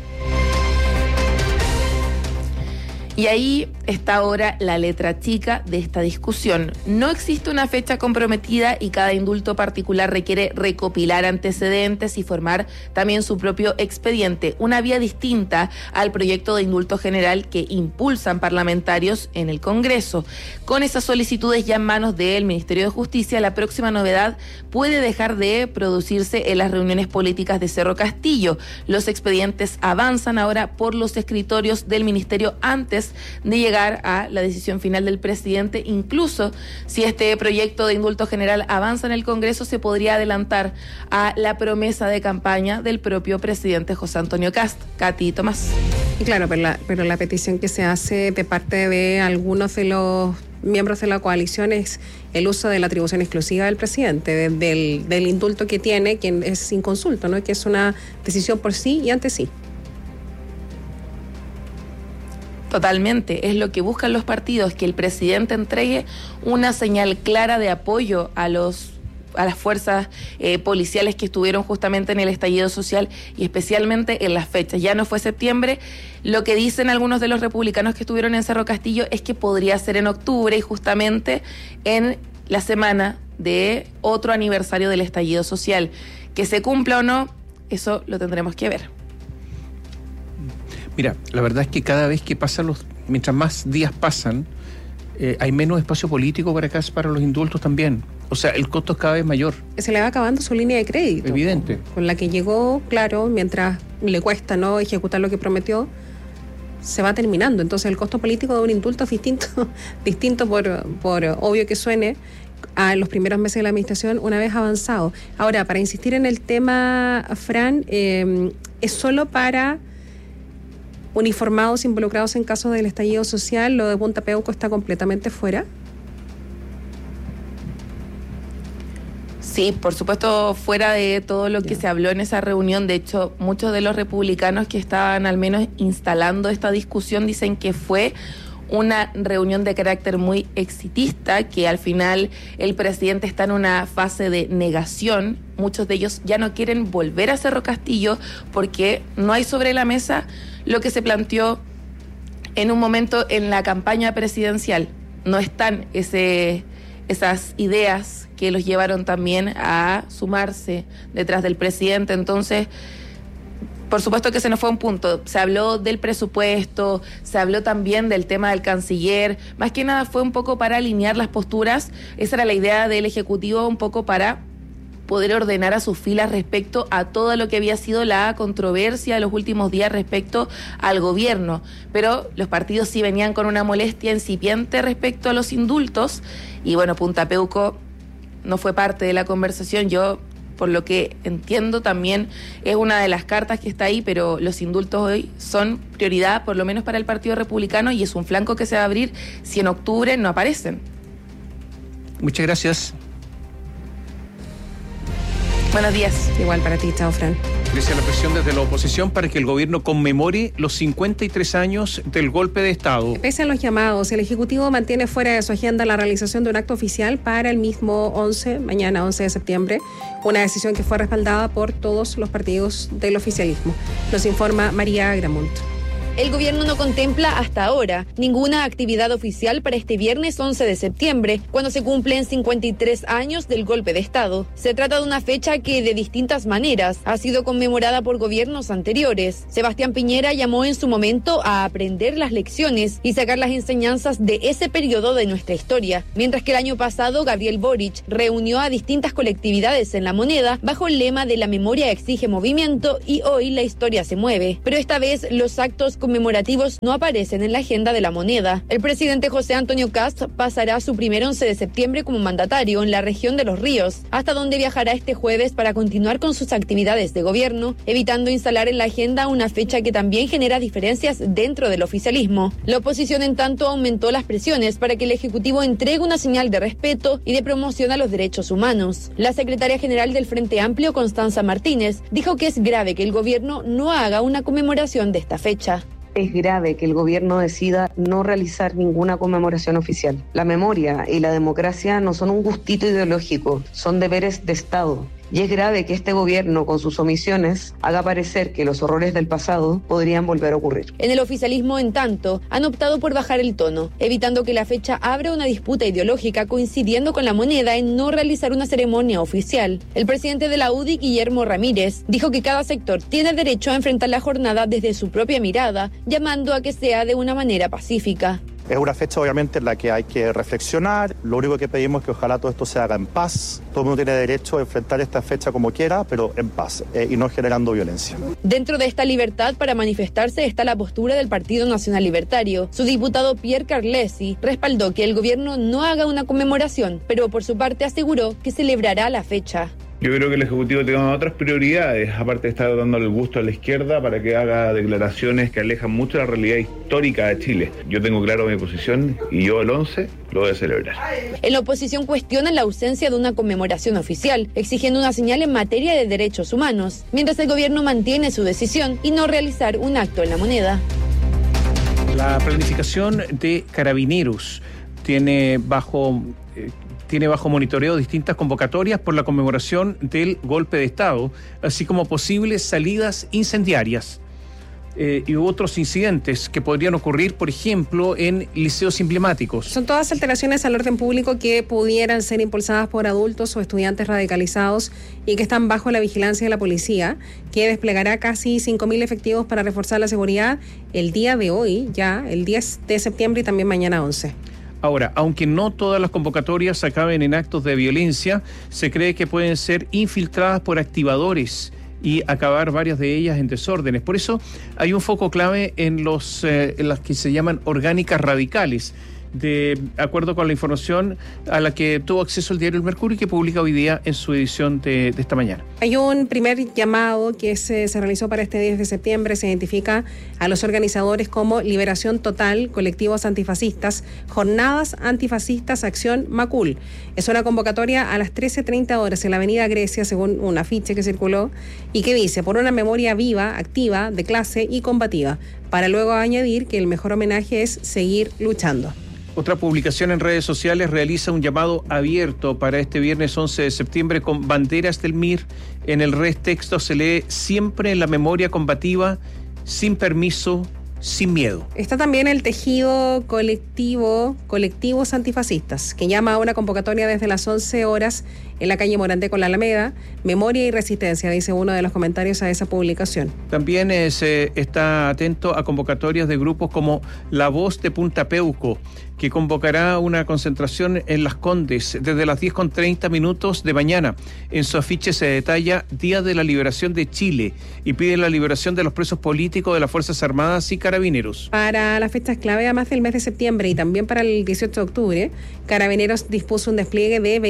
Y ahí está ahora la letra chica de esta discusión. No existe una fecha comprometida y cada indulto particular requiere recopilar antecedentes y formar también su propio expediente, una vía distinta al proyecto de indulto general que impulsan parlamentarios en el Congreso. Con esas solicitudes ya en manos del Ministerio de Justicia, la próxima novedad puede dejar de producirse en las reuniones políticas de Cerro Castillo. Los expedientes avanzan ahora por los escritorios del Ministerio antes de llegar a la decisión final del presidente. Incluso si este proyecto de indulto general avanza en el Congreso, se podría adelantar a la promesa de campaña del propio presidente José Antonio Kast. Katy Tomás. Claro, pero la petición que se hace de parte de algunos de los miembros de la coalición es el uso de la atribución exclusiva del presidente, del indulto que tiene, quien es sin consulta, ¿no? Que es una decisión por sí y ante sí. Totalmente, es lo que buscan los partidos, que el presidente entregue una señal clara de apoyo a las fuerzas policiales que estuvieron justamente en el estallido social y especialmente en las fechas. Ya no fue septiembre, lo que dicen algunos de los republicanos que estuvieron en Cerro Castillo es que podría ser en octubre y justamente en la semana de otro aniversario del estallido social. Que se cumpla o no, eso lo tendremos que ver. Mira, la verdad es que cada vez que mientras más días pasan, hay menos espacio político para los indultos también. O sea, el costo es cada vez mayor. Se le va acabando su línea de crédito. Evidente. Con la que llegó, claro, mientras le cuesta no ejecutar lo que prometió, se va terminando. Entonces el costo político de un indulto es distinto por obvio que suene, a los primeros meses de la administración una vez avanzado. Ahora, para insistir en el tema, Fran, es solo para uniformados involucrados en casos del estallido social. Lo de Punta Peuco está completamente fuera. Sí, por supuesto, fuera de todo lo que se habló en esa reunión. De hecho, muchos de los republicanos que estaban al menos instalando esta discusión dicen que fue una reunión de carácter muy exitista, que al final el presidente está en una fase de negación. Muchos de ellos ya no quieren volver a Cerro Castillo porque no hay sobre la mesa lo que se planteó en un momento en la campaña presidencial. No están esas ideas que los llevaron también a sumarse detrás del presidente. Entonces, por supuesto que se nos fue un punto. Se habló del presupuesto, se habló también del tema del canciller. Más que nada fue un poco para alinear las posturas. Esa era la idea del Ejecutivo, un poco para poder ordenar a sus filas respecto a todo lo que había sido la controversia de los últimos días respecto al gobierno. Pero los partidos sí venían con una molestia incipiente respecto a los indultos. Y bueno, Punta Peuco no fue parte de la conversación. Yo, por lo que entiendo, también es una de las cartas que está ahí, pero los indultos hoy son prioridad, por lo menos para el Partido Republicano, y es un flanco que se va a abrir si en octubre no aparecen. Muchas gracias. Buenos días. Igual para ti, chao, Fran. Crece la presión desde la oposición para que el gobierno conmemore los 53 años del golpe de Estado. Pese a los llamados, el Ejecutivo mantiene fuera de su agenda la realización de un acto oficial para el mismo mañana 11 de septiembre, una decisión que fue respaldada por todos los partidos del oficialismo. Nos informa María Gramunt. El gobierno no contempla hasta ahora ninguna actividad oficial para este viernes 11 de septiembre, cuando se cumplen 53 años del golpe de Estado. Se trata de una fecha que de distintas maneras ha sido conmemorada por gobiernos anteriores. Sebastián Piñera llamó en su momento a aprender las lecciones y sacar las enseñanzas de ese periodo de nuestra historia, mientras que el año pasado Gabriel Boric reunió a distintas colectividades en La Moneda bajo el lema de la memoria exige movimiento y hoy la historia se mueve. Pero esta vez los actos conmemorativos no aparecen en la agenda de La Moneda. El presidente José Antonio Kast pasará su primer 11 de septiembre como mandatario en la región de Los Ríos, hasta donde viajará este jueves para continuar con sus actividades de gobierno, evitando instalar en la agenda una fecha que también genera diferencias dentro del oficialismo. La oposición, en tanto, aumentó las presiones para que el Ejecutivo entregue una señal de respeto y de promoción a los derechos humanos. La secretaria general del Frente Amplio, Constanza Martínez, dijo que es grave que el gobierno no haga una conmemoración de esta fecha. Es grave que el gobierno decida no realizar ninguna conmemoración oficial. La memoria y la democracia no son un gustito ideológico, son deberes de Estado. Y es grave que este gobierno, con sus omisiones, haga parecer que los horrores del pasado podrían volver a ocurrir. En el oficialismo, en tanto, han optado por bajar el tono, evitando que la fecha abra una disputa ideológica, coincidiendo con La Moneda en no realizar una ceremonia oficial. El presidente de la UDI, Guillermo Ramírez, dijo que cada sector tiene derecho a enfrentar la jornada desde su propia mirada, llamando a que sea de una manera pacífica. Es una fecha obviamente en la que hay que reflexionar. Lo único que pedimos es que ojalá todo esto se haga en paz. Todo el mundo tiene derecho a enfrentar esta fecha como quiera, pero en paz y no generando violencia. Dentro de esta libertad para manifestarse está la postura del Partido Nacional Libertario. Su diputado Pierre Carlesi respaldó que el gobierno no haga una conmemoración, pero por su parte aseguró que celebrará la fecha. Yo creo que el Ejecutivo tiene otras prioridades, aparte de estar dándole el gusto a la izquierda para que haga declaraciones que alejan mucho la realidad histórica de Chile. Yo tengo claro mi posición y yo el 11 lo voy a celebrar. En la oposición cuestionan la ausencia de una conmemoración oficial, exigiendo una señal en materia de derechos humanos, mientras el gobierno mantiene su decisión y no realizar un acto en La Moneda. La planificación de Carabineros tiene bajo monitoreo distintas convocatorias por la conmemoración del golpe de Estado, así como posibles salidas incendiarias y otros incidentes que podrían ocurrir, por ejemplo, en liceos emblemáticos. Son todas alteraciones al orden público que pudieran ser impulsadas por adultos o estudiantes radicalizados y que están bajo la vigilancia de la policía, que desplegará casi 5.000 efectivos para reforzar la seguridad el día de hoy, ya el 10 de septiembre y también mañana 11. Ahora, aunque no todas las convocatorias acaben en actos de violencia, se cree que pueden ser infiltradas por activadores y acabar varias de ellas en desórdenes. Por eso hay un foco clave en las que se llaman orgánicas radicales, de acuerdo con la información a la que tuvo acceso el diario El Mercurio, que publica hoy día en su edición de esta mañana. Hay un primer llamado que se realizó para este 10 de septiembre. Se identifica a los organizadores como Liberación Total, Colectivos Antifascistas, Jornadas Antifascistas, Acción Macul. Es una convocatoria a las 13:30 horas en la avenida Grecia, según un afiche que circuló, y que dice: por una memoria viva, activa, de clase y combativa, para luego añadir que el mejor homenaje es seguir luchando. Otra publicación en redes sociales realiza un llamado abierto para este viernes 11 de septiembre con banderas del MIR. En el texto se lee: siempre en la memoria combativa, sin permiso, sin miedo. Está también el tejido colectivo, Colectivos Antifascistas, que llama a una convocatoria desde las 11 horas en la calle Morandé con la Alameda. Memoria y resistencia, dice uno de los comentarios a esa publicación. También se está atento a convocatorias de grupos como La Voz de Punta Peuco, que convocará una concentración en Las Condes desde las 10:30 de mañana. En su afiche se detalla Día de la Liberación de Chile y pide la liberación de los presos políticos de las Fuerzas Armadas y Carabineros. Para las fechas clave, además del mes de septiembre y también para el 18 de octubre, Carabineros dispuso un despliegue de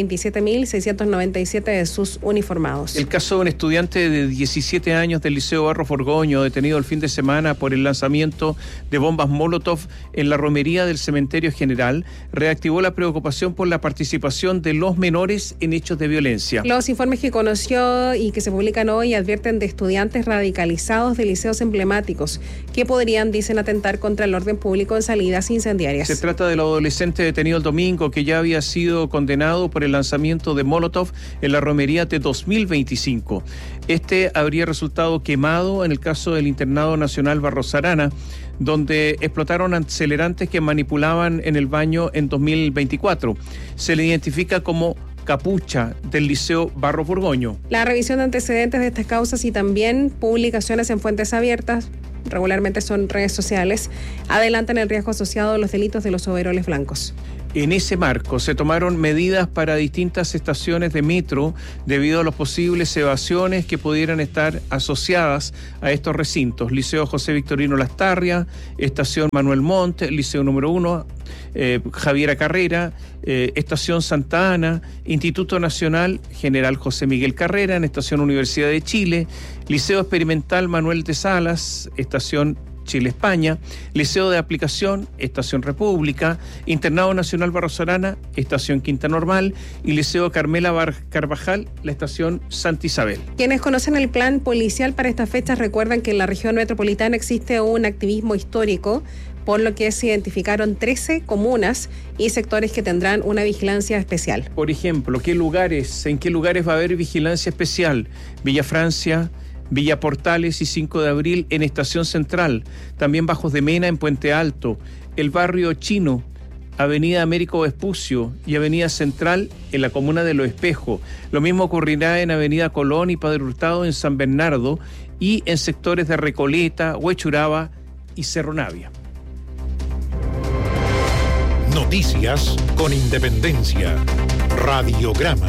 27.697 de sus uniformados. El caso de un estudiante de 17 años del Liceo Barros Borgoño, detenido el fin de semana por el lanzamiento de bombas Molotov en la romería del Cementerio General, reactivó la preocupación por la participación de los menores en hechos de violencia. Los informes que conoció y que se publican hoy advierten de estudiantes radicalizados de liceos emblemáticos que podrían, dicen, atentar contra el orden público en salidas incendiarias. Se trata del adolescente detenido el domingo que ya había sido condenado por el lanzamiento de Molotov en la romería de 2025. Este habría resultado quemado en el caso del Internado Nacional Barros Arana, donde explotaron acelerantes que manipulaban en el baño en 2024. Se le identifica como Capucha del Liceo Barros Borgoño. La revisión de antecedentes de estas causas y también publicaciones en fuentes abiertas, regularmente son redes sociales, adelantan el riesgo asociado a los delitos de los overoles blancos. En ese marco se tomaron medidas para distintas estaciones de metro debido a las posibles evasiones que pudieran estar asociadas a estos recintos. Liceo José Victorino Lastarria, Estación Manuel Montt, Liceo número 1, Javiera Carrera, Estación Santa Ana, Instituto Nacional General José Miguel Carrera, en Estación Universidad de Chile, Liceo Experimental Manuel de Salas, Estación Chile-España, Liceo de Aplicación, Estación República, Internado Nacional Barros Arana, Estación Quinta Normal y Liceo Carmela Carvajal, la Estación Santa Isabel. Quienes conocen el plan policial para estas fechas recuerdan que en la región metropolitana existe un activismo histórico, por lo que se identificaron 13 comunas y sectores que tendrán una vigilancia especial. Por ejemplo, ¿en qué lugares va a haber vigilancia especial? Villa Francia, Villa Portales y 5 de Abril en Estación Central, también Bajos de Mena en Puente Alto, el barrio Chino, Avenida Américo Vespucio y Avenida Central en la comuna de Los Espejos. Lo mismo ocurrirá en Avenida Colón y Padre Hurtado en San Bernardo y en sectores de Recoleta, Huechuraba y Cerro Navia. Noticias con independencia. Radiograma.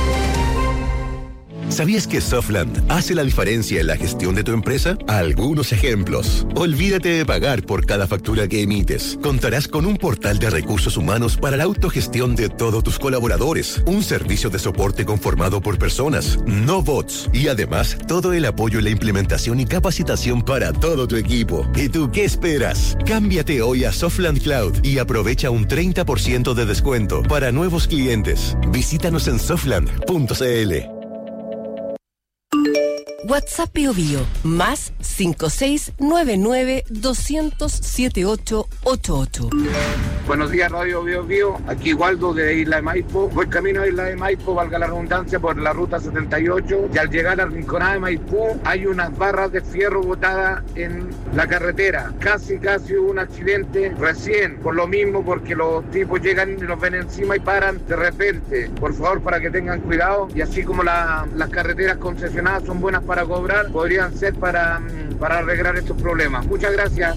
¿Sabías que Softland hace la diferencia en la gestión de tu empresa? Algunos ejemplos. Olvídate de pagar por cada factura que emites. Contarás con un portal de recursos humanos para la autogestión de todos tus colaboradores. Un servicio de soporte conformado por personas, no bots. Y además, todo el apoyo en la implementación y capacitación para todo tu equipo. ¿Y tú qué esperas? Cámbiate hoy a Softland Cloud y aprovecha un 30% de descuento para nuevos clientes. Visítanos en softland.cl. WhatsApp Bio Bio, más 5699-200-7888. Buenos días, Radio Bio Bio. Aquí Waldo de Isla de Maipo. Voy camino a Isla de Maipo, valga la redundancia, por la ruta 78. Y al llegar a Rinconada de Maipú, hay unas barras de fierro botadas en la carretera. Casi hubo un accidente recién. Por lo mismo, porque los tipos llegan y los ven encima y paran de repente. Por favor, para que tengan cuidado. Y así como las carreteras concesionadas son buenas para cobrar, podrían ser para arreglar estos problemas. Muchas gracias.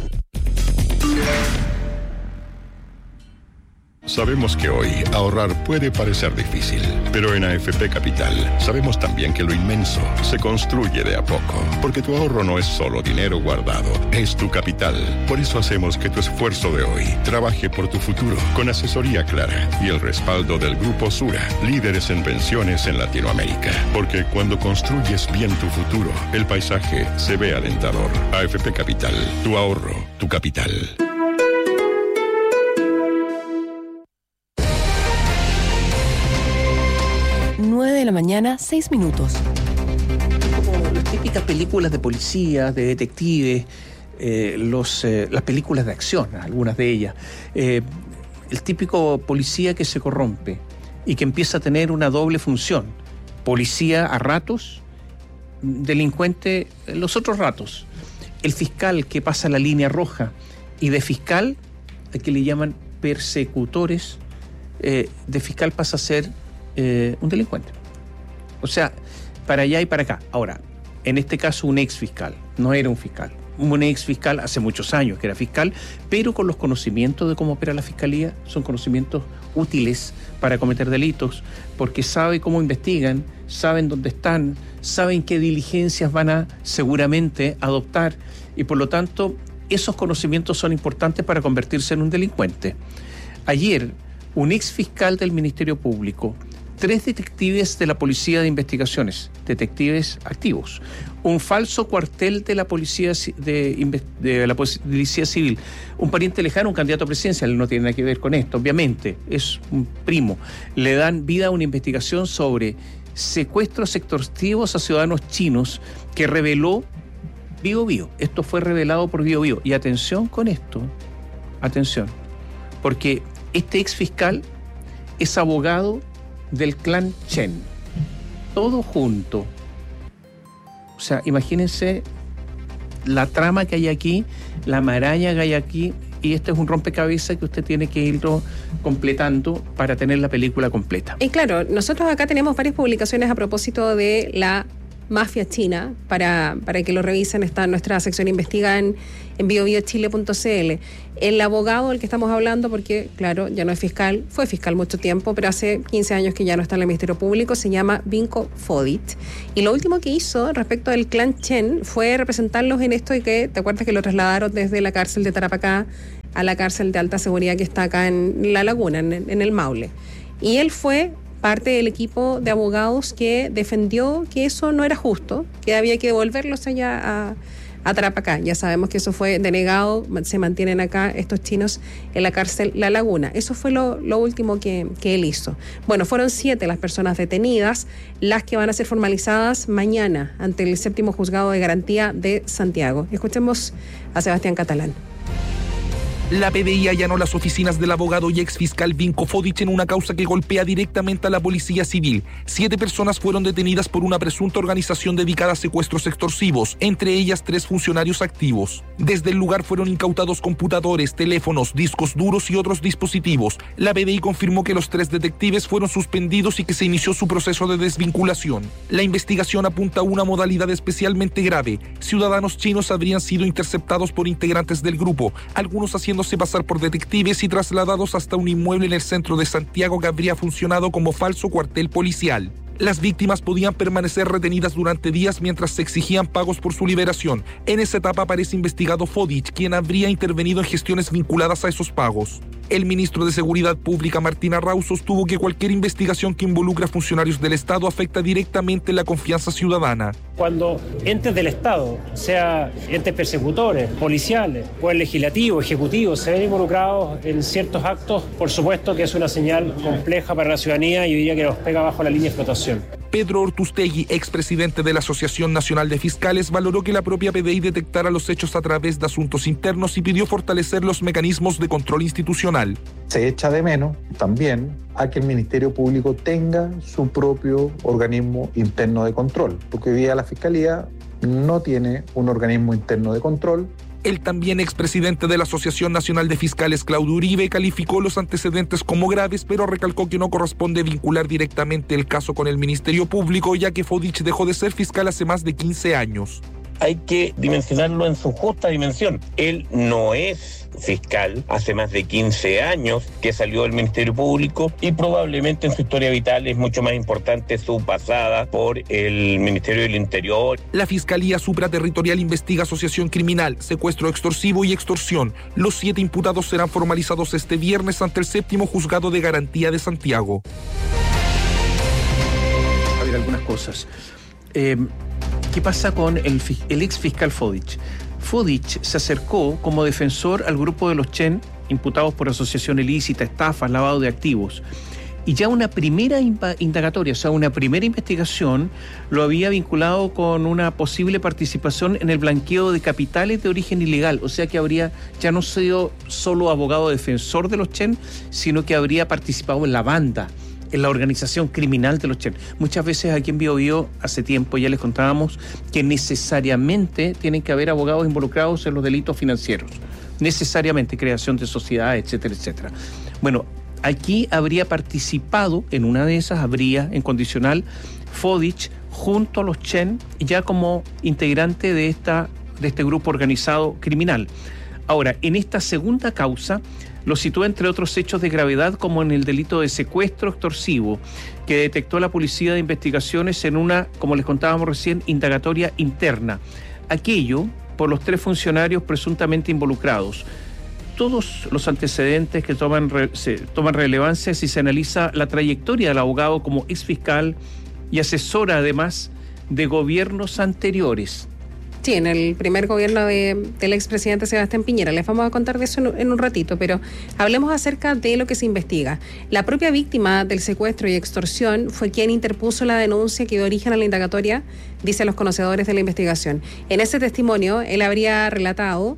Sabemos que hoy ahorrar puede parecer difícil, pero en AFP Capital sabemos también que lo inmenso se construye de a poco, porque tu ahorro no es solo dinero guardado, es tu capital. Por eso hacemos que tu esfuerzo de hoy trabaje por tu futuro, con asesoría clara y el respaldo del Grupo Sura, líderes en pensiones en Latinoamérica. Porque cuando construyes bien tu futuro, el paisaje se ve alentador. AFP Capital, tu ahorro, tu capital. 9 de la mañana, 6 minutos. Como las típicas películas de policías, de detectives, las películas de acción, algunas de ellas. El típico policía que se corrompe y que empieza a tener una doble función. Policía a ratos, delincuente los otros ratos. El fiscal que pasa la línea roja y de fiscal, al que le llaman persecutores, de fiscal pasa a ser un delincuente. O sea, para allá y para acá. Ahora, en este caso un ex fiscal, no era un fiscal. Un ex fiscal hace muchos años que era fiscal, pero con los conocimientos de cómo opera la fiscalía, son conocimientos útiles para cometer delitos, porque sabe cómo investigan, saben dónde están, saben qué diligencias van a seguramente adoptar, y por lo tanto esos conocimientos son importantes para convertirse en un delincuente. Ayer, un ex fiscal del Ministerio Público, 3 detectives de la Policía de Investigaciones, detectives activos, un falso cuartel de la Policía de la Policía Civil, un pariente lejano, un candidato presidencial, no tiene nada que ver con esto, obviamente, es un primo, le dan vida a una investigación sobre secuestros extorsivos a ciudadanos chinos que reveló BioBio. Esto fue revelado por BioBio. Y atención con esto, atención, porque este ex fiscal es abogado del clan Chen. Todo junto. O sea, imagínense la trama que hay aquí, la maraña que hay aquí, y este es un rompecabezas que usted tiene que irlo completando para tener la película completa. Y claro, nosotros acá tenemos varias publicaciones a propósito de la mafia china, para que lo revisen. Está en nuestra sección Investiga en biobiochile.cl. El abogado del que estamos hablando, porque claro, ya no es fiscal, fue fiscal mucho tiempo, pero hace 15 años que ya no está en el Ministerio Público, se llama Vinko Fodic. Y lo último que hizo respecto del clan Chen fue representarlos en esto, y que, ¿te acuerdas que lo trasladaron desde la cárcel de Tarapacá a la cárcel de alta seguridad que está acá en La Laguna, en el Maule? Y él fue parte del equipo de abogados que defendió que eso no era justo, que había que devolverlos allá a Tarapacá. Ya sabemos que eso fue denegado, se mantienen acá estos chinos en la cárcel La Laguna. Eso fue lo último que él hizo. Bueno, fueron 7 las personas detenidas, las que van a ser formalizadas mañana ante el 7º Juzgado de Garantía de Santiago. Escuchemos a Sebastián Catalán. La PDI allanó las oficinas del abogado y exfiscal Vinko Fodic en una causa que golpea directamente a la Policía Civil. 7 personas fueron detenidas por una presunta organización dedicada a secuestros extorsivos, entre ellas 3 funcionarios activos. Desde el lugar fueron incautados computadores, teléfonos, discos duros y otros dispositivos. La PDI confirmó que los 3 detectives fueron suspendidos y que se inició su proceso de desvinculación. La investigación apunta a una modalidad especialmente grave. Ciudadanos chinos habrían sido interceptados por integrantes del grupo, algunos haciéndose pasar por detectives y trasladados hasta un inmueble en el centro de Santiago que habría funcionado como falso cuartel policial. Las víctimas podían permanecer retenidas durante días mientras se exigían pagos por su liberación. En esa etapa aparece investigado Fodic, quien habría intervenido en gestiones vinculadas a esos pagos. El ministro de Seguridad Pública, Martín Arrauz, sostuvo que cualquier investigación que involucre a funcionarios del Estado afecta directamente la confianza ciudadana. Cuando entes del Estado, sea entes persecutores, policiales, poder legislativo, ejecutivo, se ven involucrados en ciertos actos, por supuesto que es una señal compleja para la ciudadanía y hoy día que nos pega bajo la línea de flotación. Pedro Ortustegui, expresidente de la Asociación Nacional de Fiscales, valoró que la propia PDI detectara los hechos a través de asuntos internos y pidió fortalecer los mecanismos de control institucional. Se echa de menos también a que el Ministerio Público tenga su propio organismo interno de control, porque hoy día la Fiscalía no tiene un organismo interno de control. El también expresidente de la Asociación Nacional de Fiscales, Claudio Uribe, calificó los antecedentes como graves, pero recalcó que no corresponde vincular directamente el caso con el Ministerio Público, ya que Fodic dejó de ser fiscal hace más de 15 años. Hay que dimensionarlo en su justa dimensión. Él no es fiscal, hace más de 15 años que salió del Ministerio Público y probablemente en su historia vital es mucho más importante su pasada por el Ministerio del Interior. La Fiscalía Supraterritorial investiga asociación criminal, secuestro extorsivo y extorsión. Los 7 imputados serán formalizados este viernes ante el 7º Juzgado de Garantía de Santiago. A ver, algunas cosas. ¿Qué pasa con el ex fiscal Fodic? Fodic se acercó como defensor al grupo de los Chen, imputados por asociación ilícita, estafas, lavado de activos. Y ya una primera indagatoria, o sea, una primera investigación, lo había vinculado con una posible participación en el blanqueo de capitales de origen ilegal. O sea que habría ya no sido solo abogado defensor de los Chen, sino que habría participado en la banda, en la organización criminal de los Chen. Muchas veces aquí en BioBio, hace tiempo ya les contábamos que necesariamente tienen que haber abogados involucrados en los delitos financieros. Necesariamente, creación de sociedades, etcétera, etcétera. Bueno, aquí habría participado, en una de esas habría, en condicional, Fodic junto a los Chen, ya como integrante de este grupo organizado criminal. Ahora, en esta segunda causa, lo sitúa entre otros hechos de gravedad como en el delito de secuestro extorsivo que detectó la Policía de Investigaciones en una, como les contábamos recién, indagatoria interna. aquello por los 3 funcionarios presuntamente involucrados. Todos los antecedentes que toman relevancia si se analiza la trayectoria del abogado como exfiscal y asesora además de gobiernos anteriores. Sí, en el primer gobierno del expresidente Sebastián Piñera. Les vamos a contar de eso en un ratito, pero hablemos acerca de lo que se investiga. La propia víctima del secuestro y extorsión fue quien interpuso la denuncia que dio origen a la indagatoria, dicen los conocedores de la investigación. En ese testimonio, él habría relatado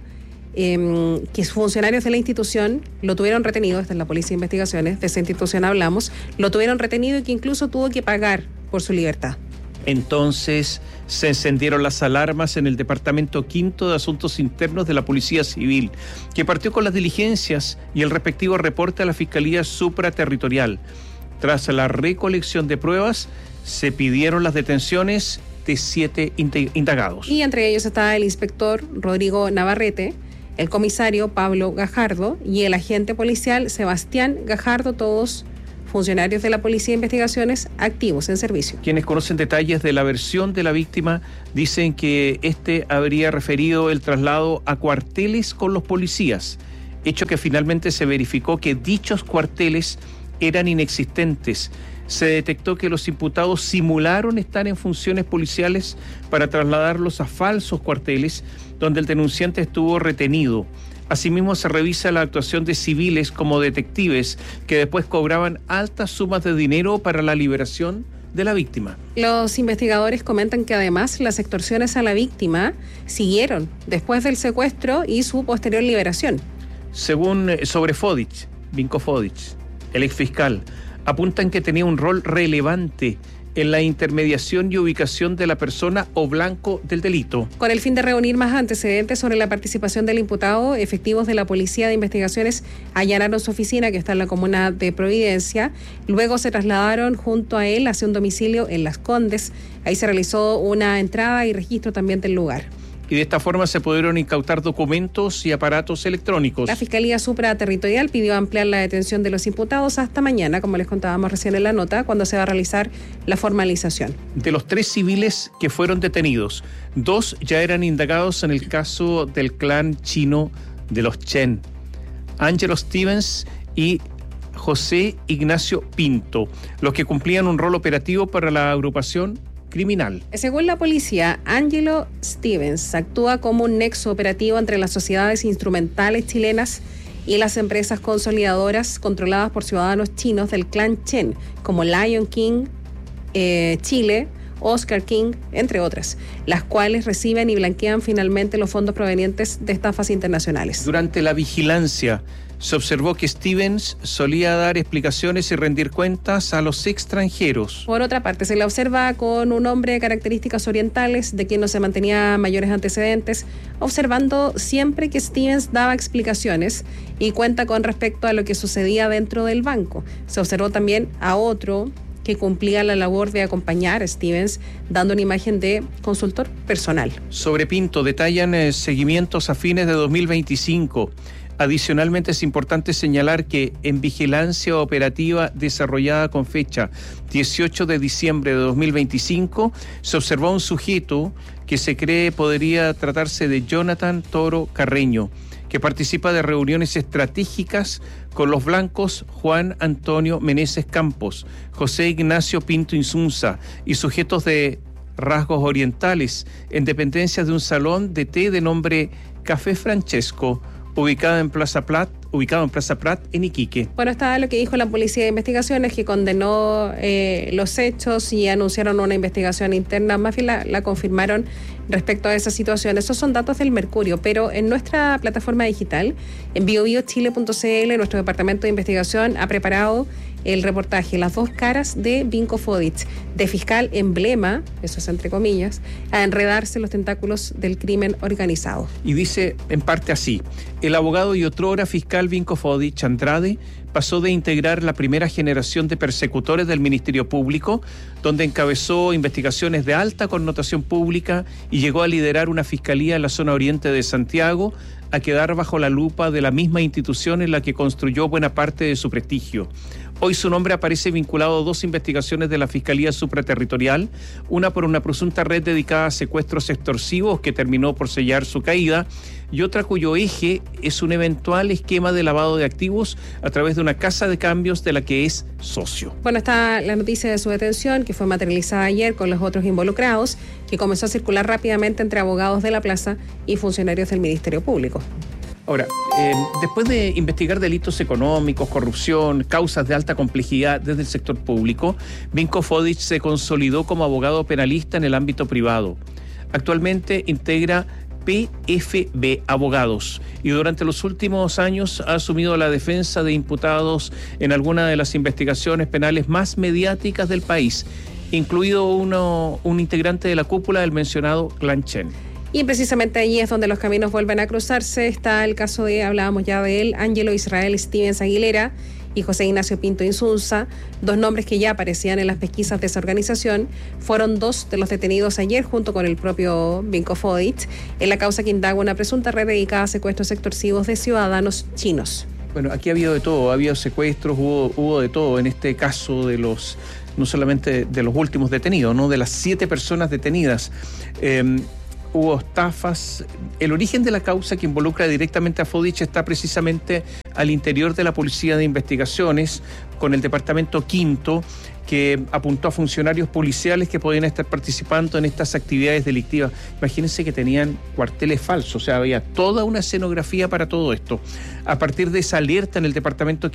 que funcionarios de la institución lo tuvieron retenido, esta es la Policía de Investigaciones, de esa institución hablamos, lo tuvieron retenido y que incluso tuvo que pagar por su libertad. Entonces se encendieron las alarmas en el Departamento Quinto de Asuntos Internos de la Policía Civil, que partió con las diligencias y el respectivo reporte a la Fiscalía Supraterritorial. Tras la recolección de pruebas, se pidieron las detenciones de 7 indagados. Y entre ellos está el inspector Rodrigo Navarrete, el comisario Pablo Gajardo y el agente policial Sebastián Gajardo, todos funcionarios de la Policía de Investigaciones activos en servicio. Quienes conocen detalles de la versión de la víctima dicen que habría referido el traslado a cuarteles con los policías, hecho que finalmente se verificó que dichos cuarteles eran inexistentes. Se detectó que los imputados simularon estar en funciones policiales para trasladarlos a falsos cuarteles donde el denunciante estuvo retenido. Asimismo, se revisa la actuación de civiles como detectives que después cobraban altas sumas de dinero para la liberación de la víctima. Los investigadores comentan que además las extorsiones a la víctima siguieron después del secuestro y su posterior liberación. Según sobre Fodich, Vinko Fodich, el exfiscal, apuntan que tenía un rol relevante en la intermediación y ubicación de la persona o blanco del delito. Con el fin de reunir más antecedentes sobre la participación del imputado, efectivos de la Policía de Investigaciones allanaron su oficina, que está en la comuna de Providencia. Luego se trasladaron junto a él hacia un domicilio en Las Condes. Ahí se realizó una entrada y registro también del lugar. Y de esta forma se pudieron incautar documentos y aparatos electrónicos. La Fiscalía Supraterritorial pidió ampliar la detención de los imputados hasta mañana, como les contábamos recién en la nota, cuando se va a realizar la formalización. De los 3 civiles que fueron detenidos, 2 ya eran indagados en el caso del clan chino de los Chen, Angelo Stevens y José Ignacio Pinto, los que cumplían un rol operativo para la agrupación criminal. Según la policía, Angelo Stevens actúa como un nexo operativo entre las sociedades instrumentales chilenas y las empresas consolidadoras controladas por ciudadanos chinos del clan Chen, como Lion King, Chile, Oscar King, entre otras, las cuales reciben y blanquean finalmente los fondos provenientes de estafas internacionales. Durante la vigilancia, se observó que Stevens solía dar explicaciones y rendir cuentas a los extranjeros. Por otra parte, se le observa con un hombre de características orientales, de quien no se mantenía mayores antecedentes, observando siempre que Stevens daba explicaciones y cuenta con respecto a lo que sucedía dentro del banco. Se observó también a otro que cumplía la labor de acompañar a Stevens, dando una imagen de consultor personal. Sobre Pinto detallan seguimientos a fines de 2025. Adicionalmente, es importante señalar que en vigilancia operativa desarrollada con fecha 18 de diciembre de 2025, se observó un sujeto que se cree podría tratarse de Jonathan Toro Carreño, que participa de reuniones estratégicas con los blancos Juan Antonio Meneses Campos, José Ignacio Pinto Insunza y sujetos de rasgos orientales en dependencias de un salón de té de nombre Café Francesco, ubicado en Plaza Prat, en Iquique. Bueno, está lo que dijo la Policía de Investigaciones, que condenó los hechos y anunciaron una investigación interna. Más bien la confirmaron respecto a esa situación. Esos son datos del Mercurio, pero en nuestra plataforma digital, en biobiochile.cl, nuestro departamento de investigación ha preparado el reportaje Las 2 caras de Vinko Fodich, de fiscal emblema, eso es entre comillas, a enredarse los tentáculos del crimen organizado. Y dice en parte así: el abogado y otrora fiscal Vinko Fodich Andrade pasó de integrar la primera generación de persecutores del Ministerio Público, donde encabezó investigaciones de alta connotación pública y llegó a liderar una fiscalía en la zona oriente de Santiago, a quedar bajo la lupa de la misma institución en la que construyó buena parte de su prestigio. Hoy su nombre aparece vinculado a 2 investigaciones de la Fiscalía Supraterritorial, una por una presunta red dedicada a secuestros extorsivos que terminó por sellar su caída, y otra cuyo eje es un eventual esquema de lavado de activos a través de una casa de cambios de la que es socio. Bueno, está la noticia de su detención, que fue materializada ayer con los otros involucrados, que comenzó a circular rápidamente entre abogados de la plaza y funcionarios del Ministerio Público. Ahora, después de investigar delitos económicos, corrupción, causas de alta complejidad desde el sector público, Vinko Fodic se consolidó como abogado penalista en el ámbito privado. Actualmente integra PFB Abogados y durante los últimos años ha asumido la defensa de imputados en algunas de las investigaciones penales más mediáticas del país, incluido un integrante de la cúpula del mencionado Clan Chen. Y precisamente allí es donde los caminos vuelven a cruzarse. Está el caso de, hablábamos ya de él, Ángelo Israel Stevens Aguilera y José Ignacio Pinto Insunza, 2 nombres que ya aparecían en las pesquisas de esa organización. Fueron 2 de los detenidos ayer junto con el propio Vinko Fodic en la causa que indaga una presunta red dedicada a secuestros extorsivos de ciudadanos chinos. Bueno, aquí ha habido de todo, ha habido secuestros, hubo de todo en este caso de los, no solamente de los últimos detenidos, ¿no? De las 7 personas detenidas. Hubo estafas. El origen de la causa que involucra directamente a Fodic está precisamente al interior de la Policía de Investigaciones, con el Departamento Quinto, que apuntó a funcionarios policiales que podían estar participando en estas actividades delictivas. Imagínense que tenían cuarteles falsos, o sea, había toda una escenografía para todo esto. A partir de esa alerta en el Departamento